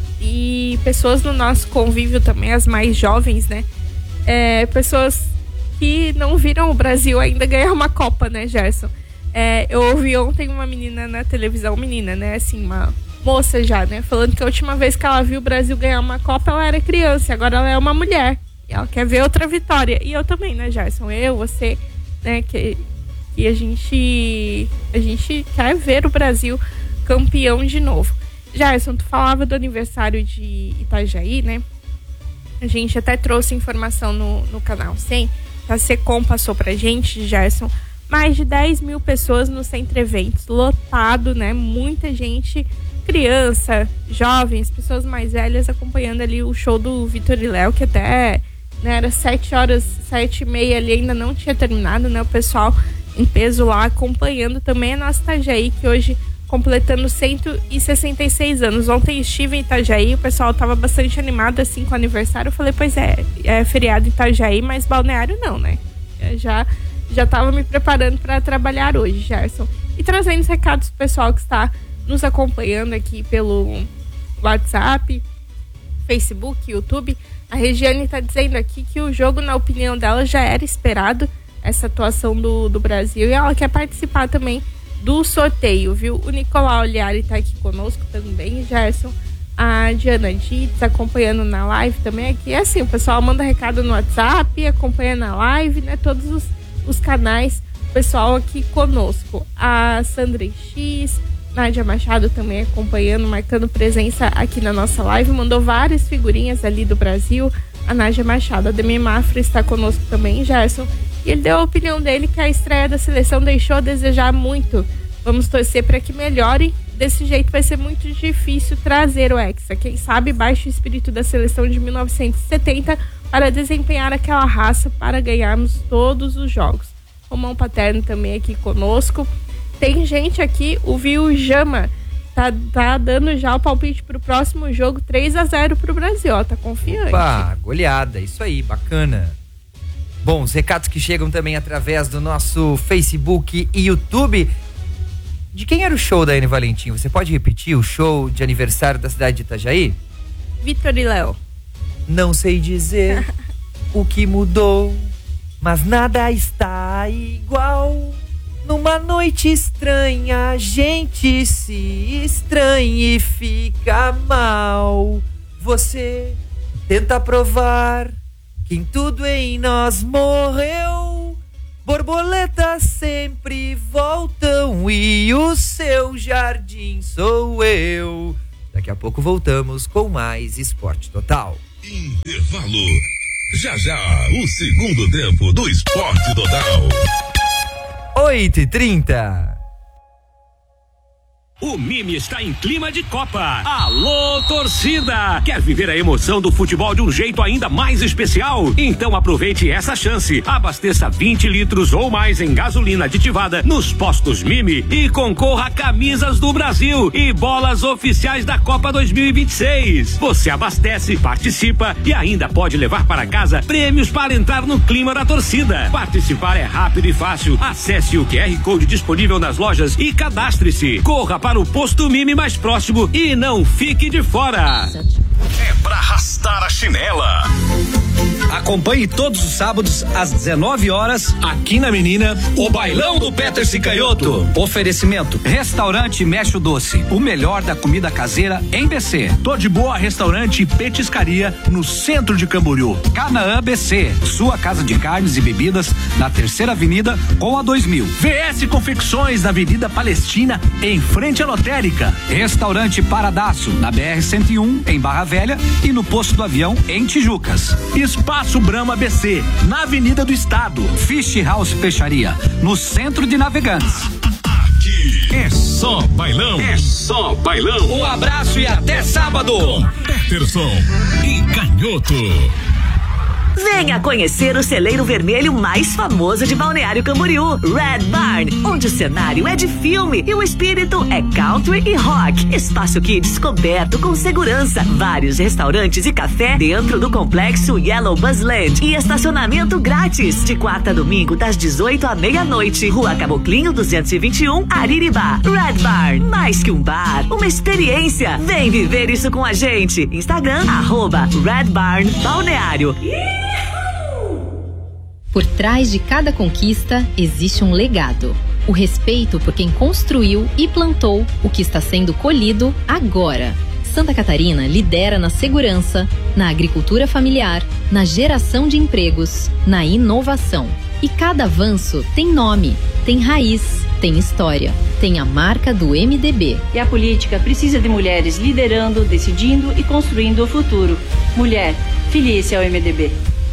e pessoas no nosso convívio também, as mais jovens, né, pessoas que não viram o Brasil ainda ganhar uma Copa, né, Gerson? Eu ouvi ontem uma menina na televisão, né, assim, uma moça já, né, falando que a última vez que ela viu o Brasil ganhar uma Copa, ela era criança, e agora ela é uma mulher, e ela quer ver outra vitória. E eu também, né, Gerson? Você, né, que a gente quer ver o Brasil campeão de novo. Gerson, tu falava do aniversário de Itajaí, né? A gente até trouxe informação no canal 100, a Secom passou pra gente, Gerson, mais de 10 mil pessoas no Centro Eventos, lotado, né? Muita gente, criança, jovens, pessoas mais velhas acompanhando ali o show do Vitor e Léo, que até, né, era 7h30 ali, ainda não tinha terminado, né? O pessoal em peso lá acompanhando também a nossa Itajaí, que hoje completando 166 anos. Ontem estive em Itajaí, o pessoal tava bastante animado assim com o aniversário. Eu falei, pois é feriado em Itajaí, mas balneário não, né? Eu já tava me preparando para trabalhar hoje, Gerson. E trazendo os recados pro pessoal que está nos acompanhando aqui pelo WhatsApp, Facebook, YouTube. A Regiane está dizendo aqui que o jogo, na opinião dela, já era esperado, essa atuação do Brasil, e ela quer participar também do sorteio, viu? O Nicolau Oliari tá aqui conosco também, Gerson. A Diana Dietz acompanhando na live também aqui. É assim, o pessoal manda recado no WhatsApp, acompanha na live, né? Todos os canais, o pessoal aqui conosco. A Sandra X, Nádia Machado também acompanhando, marcando presença aqui na nossa live. Mandou várias figurinhas ali do Brasil. A Nádia Machado. A Demi Mafra está conosco também, Gerson. E ele deu a opinião dele que a estreia da seleção deixou a desejar muito. Vamos torcer para que melhore. Desse jeito vai ser muito difícil trazer o Hexa. Quem sabe baixe o espírito da seleção de 1970 para desempenhar aquela raça para ganharmos todos os jogos. Romão Paterno também aqui conosco. Tem gente aqui, o Viu Jama tá dando já o palpite pro próximo jogo, 3-0 pro Brasil, ó, tá confiante. Opa, goleada, isso aí, bacana. Bom, os recados que chegam também através do nosso Facebook e YouTube. De quem era o show da Daiane Valentim? Você pode repetir o show de aniversário da cidade de Itajaí? Vitor e Léo. Não sei dizer o que mudou, mas nada está igual. Numa noite estranha, a gente se estranha e fica mal. Você tenta provar que em tudo em nós morreu. Borboletas sempre voltam e o seu jardim sou eu. Daqui a pouco voltamos com mais Esporte Total. Intervalo. Já já, o segundo tempo do Esporte Total. 8h30. O Mimi está em clima de Copa. Alô, torcida! Quer viver a emoção do futebol de um jeito ainda mais especial? Então aproveite essa chance. Abasteça 20 litros ou mais em gasolina aditivada nos postos Mimi e concorra a camisas do Brasil e bolas oficiais da Copa 2026. Você abastece, participa e ainda pode levar para casa prêmios para entrar no clima da torcida. Participar é rápido e fácil. Acesse o QR Code disponível nas lojas e cadastre-se. Corra para o posto Mimi mais próximo e não fique de fora. É pra arrastar a chinela. Acompanhe todos os sábados às 19 horas aqui na Menina o Bailão do Peterson Canhoto. Oferecimento Restaurante Mexe o Doce, o melhor da comida caseira em BC. Tô de Boa Restaurante e Petiscaria no centro de Camboriú. Canaã BC, sua casa de carnes e bebidas na 3ª Avenida com a 2000. VS Confecções na Avenida Palestina em frente à Lotérica. Restaurante Paradaço na BR 101 em Barra Velha e no Posto do Avião em Tijucas. Espaço Brahma BC, na Avenida do Estado. Fish House Peixaria, no centro de Navegantes. Aqui é só bailão. É só bailão. Um abraço e até sábado. Peterson e Canhoto. Venha conhecer o celeiro vermelho mais famoso de Balneário Camboriú, Red Barn, onde o cenário é de filme e o espírito é country e rock. Espaço Kids coberto com segurança, vários restaurantes e café dentro do complexo Yellow Buzzland e estacionamento grátis, de quarta a domingo das 18 à meia-noite. Rua Caboclinho 221, Ariribá. Red Barn, mais que um bar, uma experiência. Vem viver isso com a gente. Instagram, @Red Barn Balneário. Por trás de cada conquista existe um legado. O respeito por quem construiu e plantou o que está sendo colhido agora. Santa Catarina lidera na segurança, na agricultura familiar, na geração de empregos, na inovação. E cada avanço tem nome, tem raiz, tem história, tem a marca do MDB. E a política precisa de mulheres liderando, decidindo e construindo o futuro. Mulher, filie-se ao MDB.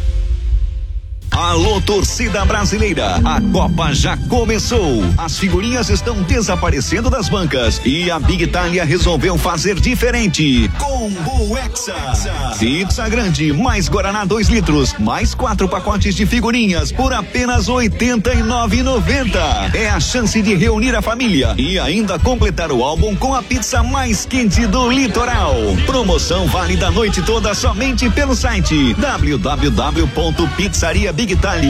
Alô, torcida brasileira, a Copa já começou. As figurinhas estão desaparecendo das bancas e a Big Itália resolveu fazer diferente. Combo Hexa. Pizza grande, mais Guaraná 2 litros, mais 4 pacotes de figurinhas por apenas R$ 89,90. É a chance de reunir a família e ainda completar o álbum com a pizza mais quente do litoral. Promoção válida a noite toda somente pelo site www.pizzariabigitalia.com.br.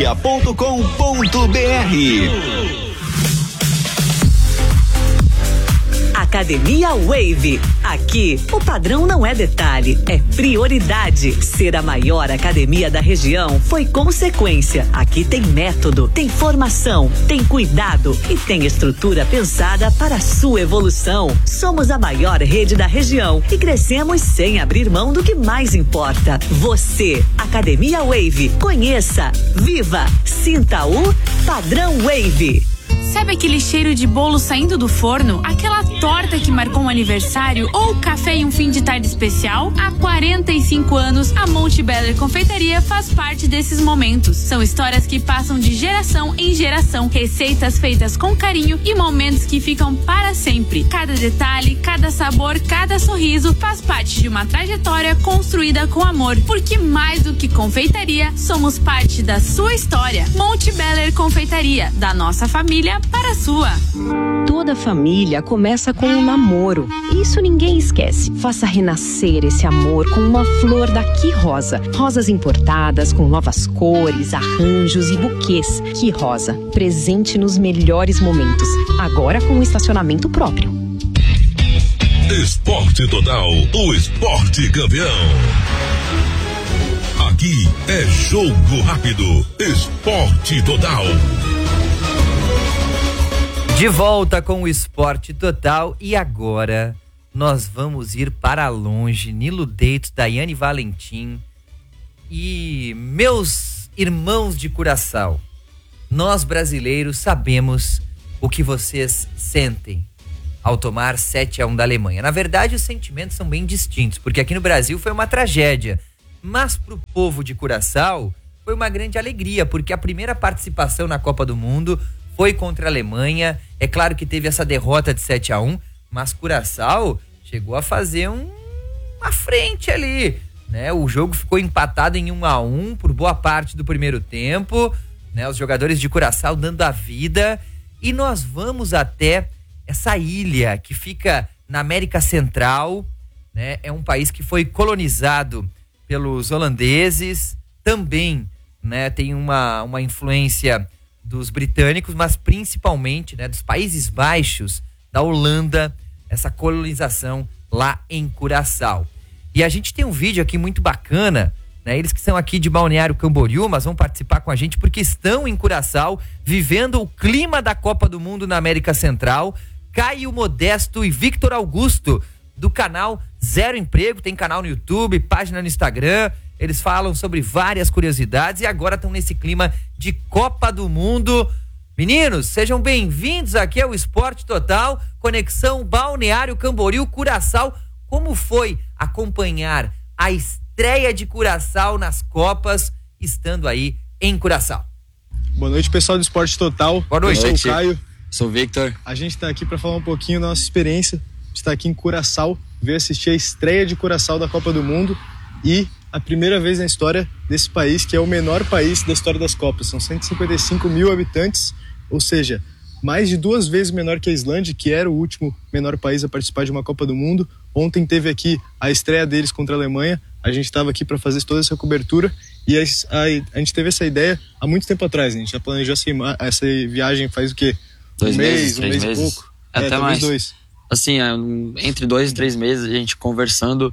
Academia Wave. Aqui, o padrão não é detalhe, é prioridade. Ser a maior academia da região foi consequência. Aqui tem método, tem formação, tem cuidado e tem estrutura pensada para a sua evolução. Somos a maior rede da região e crescemos sem abrir mão do que mais importa. Você, Academia Wave. Conheça, viva, sinta o Padrão Wave. Sabe aquele cheiro de bolo saindo do forno? Aquela torta que marcou um aniversário? Ou café em um fim de tarde especial? Há 45 anos, a Monte Beller Confeitaria faz parte desses momentos. São histórias que passam de geração em geração, receitas feitas com carinho e momentos que ficam para sempre. Cada detalhe, cada sabor, cada sorriso faz parte de uma trajetória construída com amor. Porque mais do que confeitaria, somos parte da sua história. Monte Beller Confeitaria, da nossa família para a sua. Toda família começa com um namoro. Isso ninguém esquece. Faça renascer esse amor com uma flor da Que Rosa. Rosas importadas com novas cores, arranjos e buquês. Que Rosa, presente nos melhores momentos. Agora com um estacionamento próprio. Esporte Total, o esporte campeão. Aqui é jogo rápido. Esporte Total. De volta com o Esporte Total e agora nós vamos ir para longe. Nilo Deitos, Daiane Valentim e meus irmãos de Curaçao. Nós brasileiros sabemos o que vocês sentem ao tomar 7-1 da Alemanha. Na verdade, os sentimentos são bem distintos, porque aqui no Brasil foi uma tragédia, mas pro povo de Curaçao foi uma grande alegria, porque a primeira participação na Copa do Mundo foi contra a Alemanha. É claro que teve essa derrota de 7-1, mas Curaçao chegou a fazer uma frente ali, né? O jogo ficou empatado em 1-1 por boa parte do primeiro tempo, né? Os jogadores de Curaçao dando a vida, e nós vamos até essa ilha que fica na América Central, né? É um país que foi colonizado pelos holandeses, também, né? Tem uma influência dos britânicos, mas principalmente, né, dos Países Baixos, da Holanda, essa colonização lá em Curaçao. E a gente tem um vídeo aqui muito bacana, né? Eles que são aqui de Balneário Camboriú, mas vão participar com a gente porque estão em Curaçao, vivendo o clima da Copa do Mundo na América Central. Caio Modesto e Victor Augusto, do canal Zero Emprego, tem canal no YouTube, página no Instagram. Eles falam sobre várias curiosidades e agora estão nesse clima de Copa do Mundo. Meninos, sejam bem-vindos aqui ao Esporte Total, Conexão Balneário Camboriú, Curaçao. Como foi acompanhar a estreia de Curaçao nas Copas, estando aí em Curaçao? Boa noite, pessoal do Esporte Total. Boa noite. Eu sou o Caio. Sou o Victor. A gente está aqui para falar um pouquinho da nossa experiência de estar aqui em Curaçao, ver assistir a estreia de Curaçao da Copa do Mundo e a primeira vez na história desse país, que é o menor país da história das Copas. São 155 mil habitantes, ou seja, mais de 2 vezes menor que a Islândia, que era o último menor país a participar de uma Copa do Mundo. Ontem teve aqui a estreia deles contra a Alemanha. A gente estava aqui para fazer toda essa cobertura e a gente teve essa ideia há muito tempo atrás. A gente já planejou essa viagem faz o quê? 2 meses, 3 meses. E pouco. Até mais. 2. Assim, entre 2 e 3 meses, a gente conversando,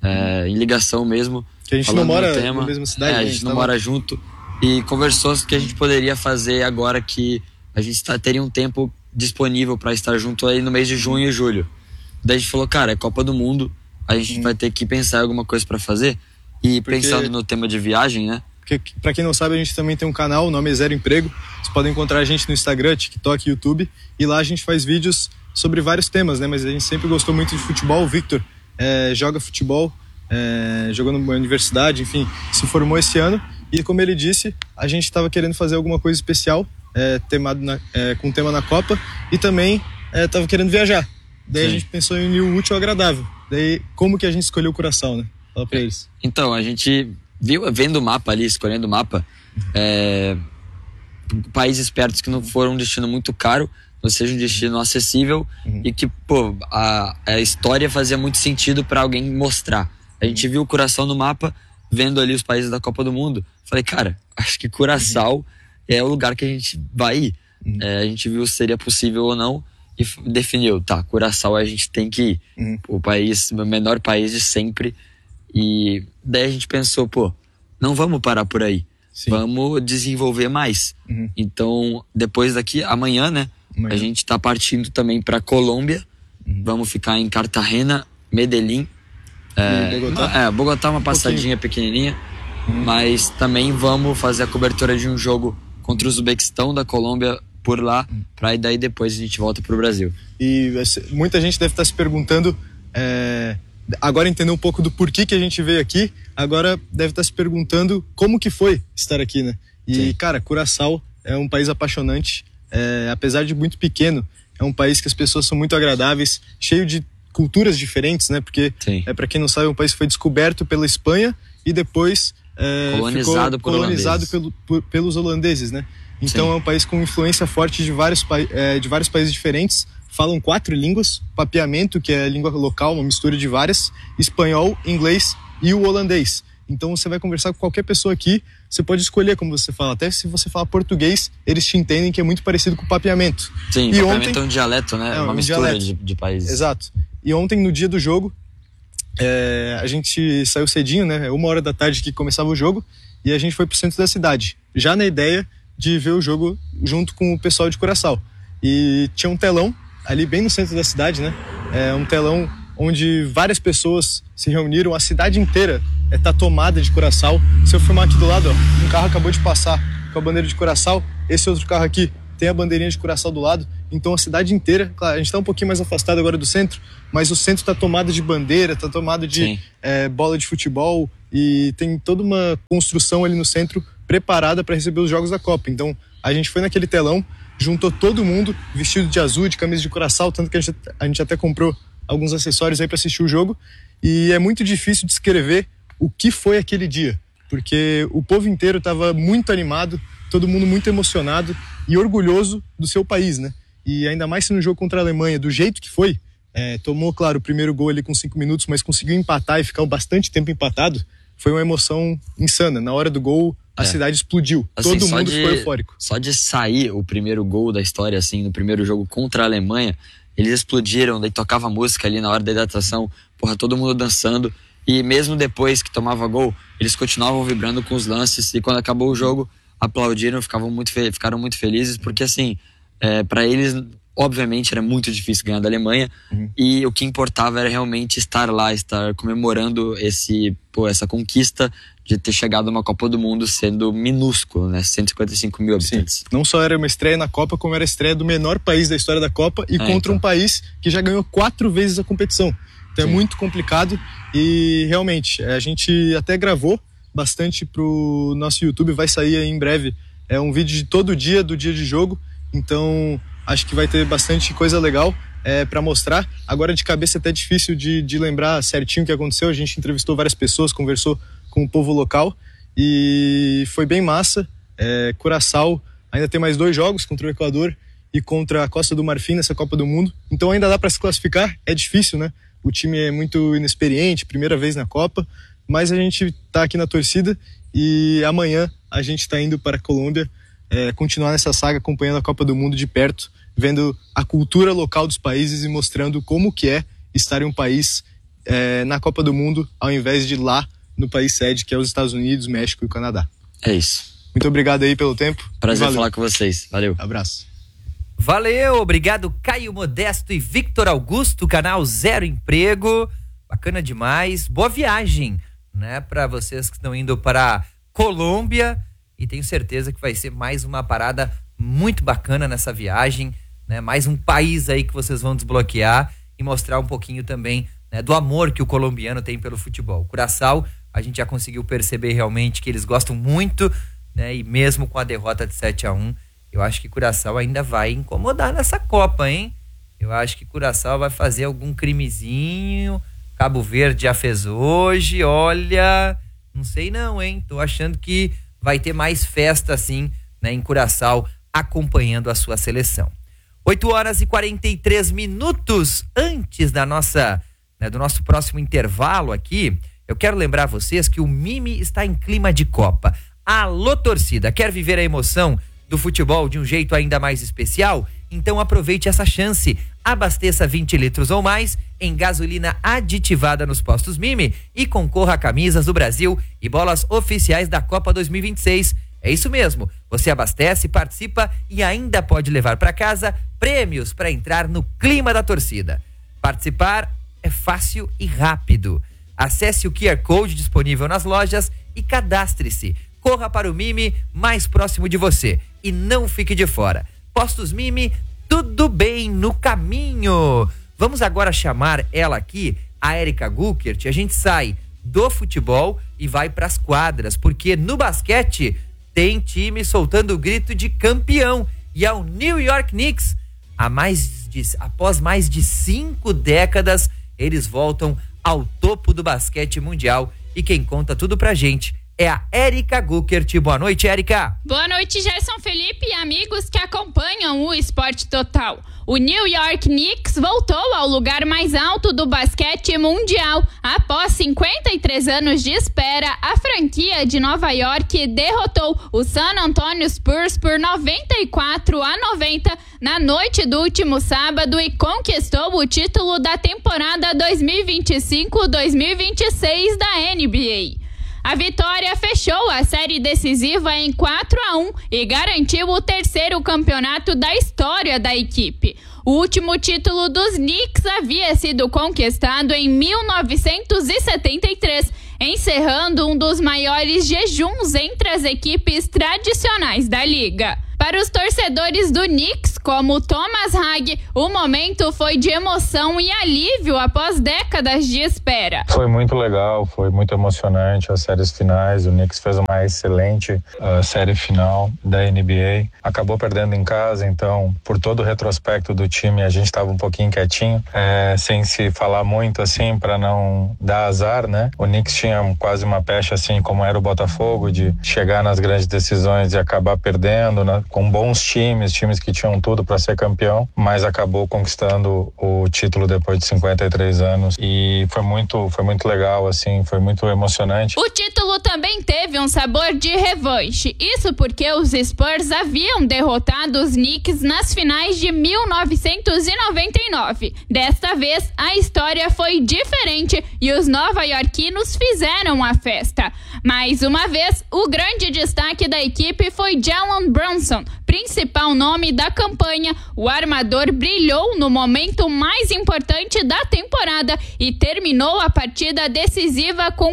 em ligação mesmo. Que a gente não mora na mesma cidade. A gente não mora junto. E conversou o que a gente poderia fazer agora que a gente teria um tempo disponível para estar junto aí no mês de junho e julho. Daí a gente falou, cara, é Copa do Mundo, a gente vai ter que pensar em alguma coisa para fazer. E pensando no tema de viagem, né? Porque, pra quem não sabe, a gente também tem um canal, o nome é Zero Emprego. Vocês podem encontrar a gente no Instagram, TikTok, YouTube. E lá a gente faz vídeos sobre vários temas, né? Mas a gente sempre gostou muito de futebol. O Victor joga futebol, jogou na universidade, enfim, se formou esse ano. E como ele disse, a gente estava querendo fazer alguma coisa especial, com tema na Copa. E também estava querendo viajar. Daí a gente pensou em unir o útil ao agradável. Daí, como que a gente escolheu o Curaçao, né? Fala pra eles. Então, a gente vendo o mapa ali, escolhendo o mapa, países perto que não foram um destino muito caro, ou seja, um destino acessível e que, pô, a história fazia muito sentido para alguém mostrar. A gente viu o Curaçao no mapa, vendo ali os países da Copa do Mundo. Falei, cara, acho que Curaçao é o lugar que a gente vai ir. A gente viu se seria possível ou não e definiu, tá, Curaçao a gente tem que ir. O menor país de sempre. E daí a gente pensou, pô, não vamos parar por aí. Sim. Vamos desenvolver mais. Então, depois daqui, amanhã, né? A gente tá partindo também pra Colômbia. Vamos ficar em Cartagena, Medellín. Bogotá é uma passadinha pequenininha. Mas também vamos fazer a cobertura de um jogo contra o Uzbequistão da Colômbia por lá. Pra daí depois a gente volta pro Brasil. E muita gente deve estar se perguntando... Agora entender um pouco do porquê que a gente veio aqui, agora deve estar se perguntando como que foi estar aqui, né? E, sim, cara, Curaçao é um país apaixonante, apesar de muito pequeno, é um país que as pessoas são muito agradáveis, cheio de culturas diferentes, né? Porque, para quem não sabe, é um país que foi descoberto pela Espanha e depois colonizado pelos holandeses, né? Então sim, é um país com influência forte de vários países diferentes. Falam 4 línguas, papiamento, que é a língua local, uma mistura de várias, espanhol, inglês e o holandês. Então você vai conversar com qualquer pessoa aqui, você pode escolher como você fala. Até se você fala português, eles te entendem, que é muito parecido com o papiamento. Sim, e papiamento é um dialeto, né? É uma mistura de países. Exato. E ontem, no dia do jogo, a gente saiu cedinho, né? 1h da tarde que começava o jogo, e a gente foi pro centro da cidade, já na ideia de ver o jogo junto com o pessoal de Curaçao. e tinha um telão ali bem no centro da cidade, né? Um telão onde várias pessoas se reuniram, a cidade inteira tá tomada de Curaçao. Se eu filmar aqui do lado, ó, um carro acabou de passar com a bandeira de Curaçao, esse outro carro aqui tem a bandeirinha de Curaçao do lado, então a cidade inteira, claro, a gente está um pouquinho mais afastado agora do centro, mas o centro está tomado de bandeira, está tomado de bola de futebol, e tem toda uma construção ali no centro preparada para receber os jogos da Copa. Então a gente foi naquele telão, juntou todo mundo vestido de azul, de camisa de Curaçao, tanto que a gente até comprou alguns acessórios aí para assistir o jogo, e é muito difícil descrever o que foi aquele dia, porque o povo inteiro estava muito animado, todo mundo muito emocionado e orgulhoso do seu país, né? E ainda mais se no jogo contra a Alemanha, do jeito que foi, tomou, claro, o primeiro gol ali com 5 minutos, mas conseguiu empatar e ficar bastante tempo empatado, foi uma emoção insana. Na hora do gol, a cidade explodiu, assim, todo mundo ficou eufórico. Só de sair o primeiro gol da história, assim, no primeiro jogo contra a Alemanha, eles explodiram, daí tocava música ali na hora da hidratação, porra, todo mundo dançando, e mesmo depois que tomava gol, eles continuavam vibrando com os lances, e quando acabou o jogo, aplaudiram, ficaram muito felizes, porque assim, para eles, obviamente, era muito difícil ganhar da Alemanha, e o que importava era realmente estar lá, estar comemorando essa conquista de ter chegado a uma Copa do Mundo sendo minúsculo, né? 155 mil habitantes. Sim. Não só era uma estreia na Copa, como era a estreia do menor país da história da Copa e contra um país que já ganhou 4 vezes a competição. Então é muito complicado e realmente a gente até gravou bastante pro nosso YouTube, vai sair aí em breve um vídeo de todo dia, do dia de jogo, então acho que vai ter bastante coisa legal para mostrar. Agora de cabeça é até difícil de lembrar certinho o que aconteceu, a gente entrevistou várias pessoas, conversou com o povo local e foi bem massa. Curaçao ainda tem mais 2 jogos contra o Equador e contra a Costa do Marfim nessa Copa do Mundo, então ainda dá para se classificar, é difícil, né? O time é muito inexperiente, primeira vez na Copa, mas a gente tá aqui na torcida e amanhã a gente tá indo para a Colômbia continuar nessa saga, acompanhando a Copa do Mundo de perto, vendo a cultura local dos países e mostrando como que é estar em um país na Copa do Mundo, ao invés de lá no país sede, que é os Estados Unidos, México e o Canadá. É isso. Muito obrigado aí pelo tempo. Prazer falar com vocês. Valeu. Abraço. Valeu, obrigado Caio Modesto e Victor Augusto, canal Zero Emprego. Bacana demais. Boa viagem, né, para vocês que estão indo para Colômbia, e tenho certeza que vai ser mais uma parada muito bacana nessa viagem, né? Mais um país aí que vocês vão desbloquear e mostrar um pouquinho também, né, do amor que o colombiano tem pelo futebol. Curaçao, a gente já conseguiu perceber realmente que eles gostam muito, né? E mesmo com a derrota de 7-1, eu acho que Curaçao ainda vai incomodar nessa Copa, hein? Eu acho que Curaçao vai fazer algum crimezinho. Cabo Verde já fez hoje, olha, não sei não, hein? Tô achando que vai ter mais festa assim, né, em Curaçao, acompanhando a sua seleção. 8h43 antes da nossa, né, do nosso próximo intervalo aqui, eu quero lembrar vocês que o Mimi está em clima de Copa. Alô, torcida, quer viver a emoção do futebol de um jeito ainda mais especial? Então aproveite essa chance. Abasteça 20 litros ou mais em gasolina aditivada nos postos Mimi e concorra a camisas do Brasil e bolas oficiais da Copa 2026. É isso mesmo, você abastece, participa e ainda pode levar para casa prêmios para entrar no clima da torcida. Participar é fácil e rápido. Acesse o QR Code disponível nas lojas e cadastre-se. Corra para o Mimi mais próximo de você e não fique de fora. Postos Mimi, tudo bem no caminho. Vamos agora chamar ela aqui, a Érica Guckert. A gente sai do futebol e vai para as quadras, porque no basquete tem time soltando o grito de campeão, e é o New York Knicks. Após mais de 5 décadas, eles voltam ao topo do basquete mundial, e quem conta tudo pra gente é a Érica Guckert. Boa noite, Érica. Boa noite, Gerson Felipe e amigos que acompanham o Esporte Total. O New York Knicks voltou ao lugar mais alto do basquete mundial. Após 53 anos de espera, a franquia de Nova York derrotou o San Antonio Spurs por 94-90 na noite do último sábado e conquistou o título da temporada 2025-2026 da NBA. A vitória fechou a série decisiva em 4-1 e garantiu o terceiro campeonato da história da equipe. O último título dos Knicks havia sido conquistado em 1973, encerrando um dos maiores jejuns entre as equipes tradicionais da liga. Para os torcedores do Knicks, como Thomas Hag, o momento foi de emoção e alívio após décadas de espera. Foi muito legal, foi muito emocionante as séries finais. O Knicks fez uma excelente série final da NBA. Acabou perdendo em casa, então, por todo o retrospecto do time, a gente estava um pouquinho quietinho, sem se falar muito, assim, para não dar azar, né? O Knicks tinha quase uma pecha, assim, como era o Botafogo, de chegar nas grandes decisões e acabar perdendo, né? Com bons times que tinham tudo para ser campeão, mas acabou conquistando o título depois de 53 anos e foi muito legal, assim, foi muito emocionante. O título também teve um sabor de revanche, isso porque os Spurs haviam derrotado os Knicks nas finais de 1999. Desta vez, a história foi diferente e os nova-iorquinos fizeram a festa. Mais uma vez, o grande destaque da equipe foi Jalen Brunson, principal nome da campanha. O armador brilhou no momento mais importante da temporada e terminou a partida decisiva com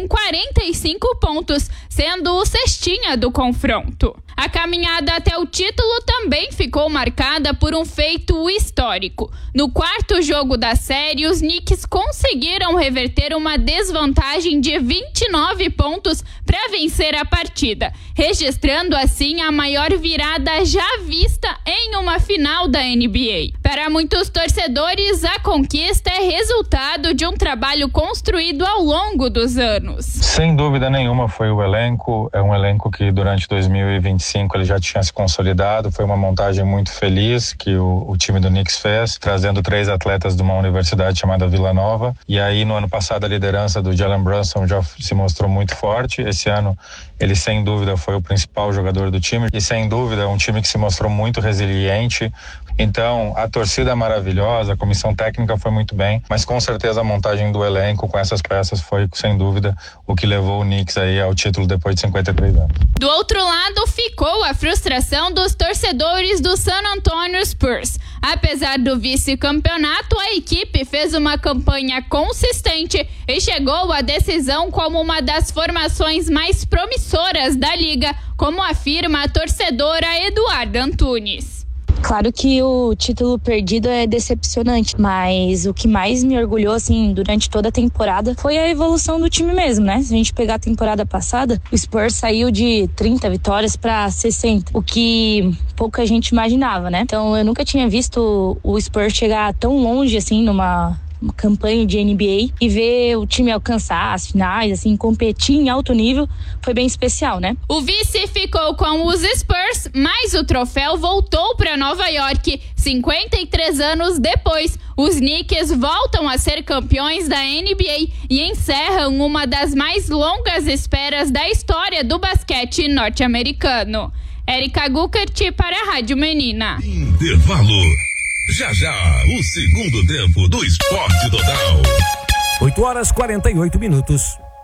45 pontos, sendo o cestinha do confronto. A caminhada até o título também ficou marcada por um feito histórico. No quarto jogo da série, os Knicks conseguiram reverter uma desvantagem de 29 pontos para vencer a partida, registrando assim a maior virada já vista em uma final da NBA. Para muitos torcedores, a conquista é resultado de um trabalho construído ao longo dos anos. Sem dúvida nenhuma foi o elenco, é um elenco que durante 2025 ele já tinha se consolidado, foi uma montagem muito feliz que o time do Knicks fez, trazendo 3 atletas de uma universidade chamada Vila Nova, e aí no ano passado a liderança do Jalen Brunson já se mostrou muito forte. Esse ano ele sem dúvida foi o principal jogador do time e sem dúvida é um time que se mostrou muito resiliente. Então a torcida é maravilhosa, a comissão técnica foi muito bem, mas com certeza a montagem do elenco com essas peças foi sem dúvida o que levou o Knicks aí ao título depois de 53 anos. Do outro lado ficou a frustração dos torcedores do San Antonio Spurs. Apesar do vice-campeonato, a equipe fez uma campanha consistente e chegou à decisão como uma das formações mais promissoras da liga, como afirma a torcedora Eduarda Antunes. Claro que o título perdido é decepcionante, mas o que mais me orgulhou, assim, durante toda a temporada foi a evolução do time mesmo, né? Se a gente pegar a temporada passada, o Spurs saiu de 30 vitórias para 60, o que pouca gente imaginava, né? Então eu nunca tinha visto o Spurs chegar tão longe, assim, numa campanha de NBA e ver o time alcançar as finais, assim, competir em alto nível, foi bem especial, né? O vice ficou com os Spurs, mas o troféu voltou para Nova York. 53 anos depois, os Knicks voltam a ser campeões da NBA e encerram uma das mais longas esperas da história do basquete norte-americano. Érica Guckert para a Rádio Menina. Intervalo. Já já, o segundo tempo do Esporte Total. 8h48.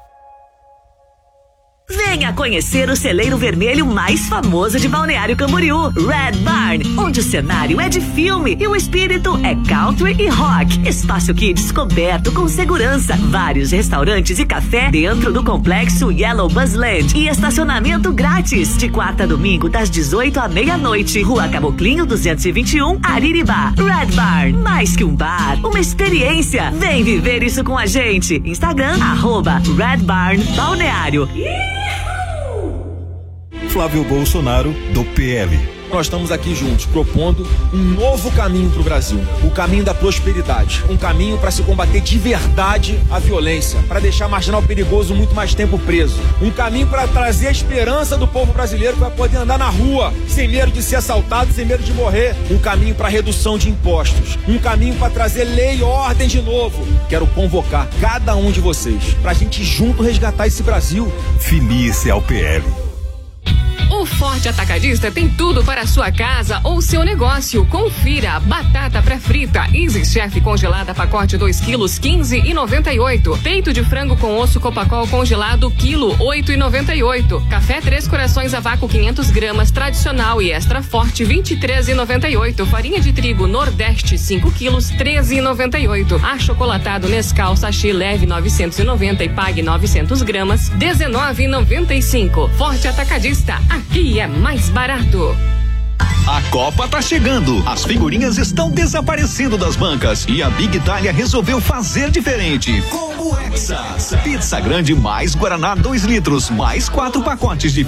Venha conhecer o celeiro vermelho mais famoso de Balneário Camboriú, Red Barn, onde o cenário é de filme e o espírito é country e rock. Espaço Kids coberto com segurança, vários restaurantes e café dentro do complexo Yellow Buzzland e estacionamento grátis, de quarta a domingo das 18 à meia-noite. Rua Caboclinho 221, Ariribá. Red Barn, mais que um bar, uma experiência. Vem viver isso com a gente. Instagram, @Red Barn Balneário. Flávio Bolsonaro, do PL. Nós estamos aqui juntos, propondo um novo caminho para o Brasil. O caminho da prosperidade. Um caminho para se combater de verdade a violência. Para deixar marginal perigoso muito mais tempo preso. Um caminho para trazer a esperança do povo brasileiro para poder andar na rua, sem medo de ser assaltado, sem medo de morrer. Um caminho para redução de impostos. Um caminho para trazer lei e ordem de novo. Quero convocar cada um de vocês para a gente junto resgatar esse Brasil. Filie-se ao PL. O Forte Atacadista tem tudo para a sua casa ou seu negócio. Confira: batata pré-frita Easy Chef congelada pacote 2 quilos 15,98. Peito de frango com osso Copacol congelado quilo 8,98. Café Três Corações a vácuo 500 gramas tradicional e extra forte 23,98. Farinha de trigo Nordeste 5 quilos 13,98. Achocolatado Nescau sachê leve 990 e pague 900 gramas 19,95. Forte Atacadista, aqui é mais barato. A Copa tá chegando, as figurinhas estão desaparecendo das bancas e a Big Itália resolveu fazer diferente. Combo Hexa, pizza grande mais Guaraná 2 litros, mais 4 pacotes de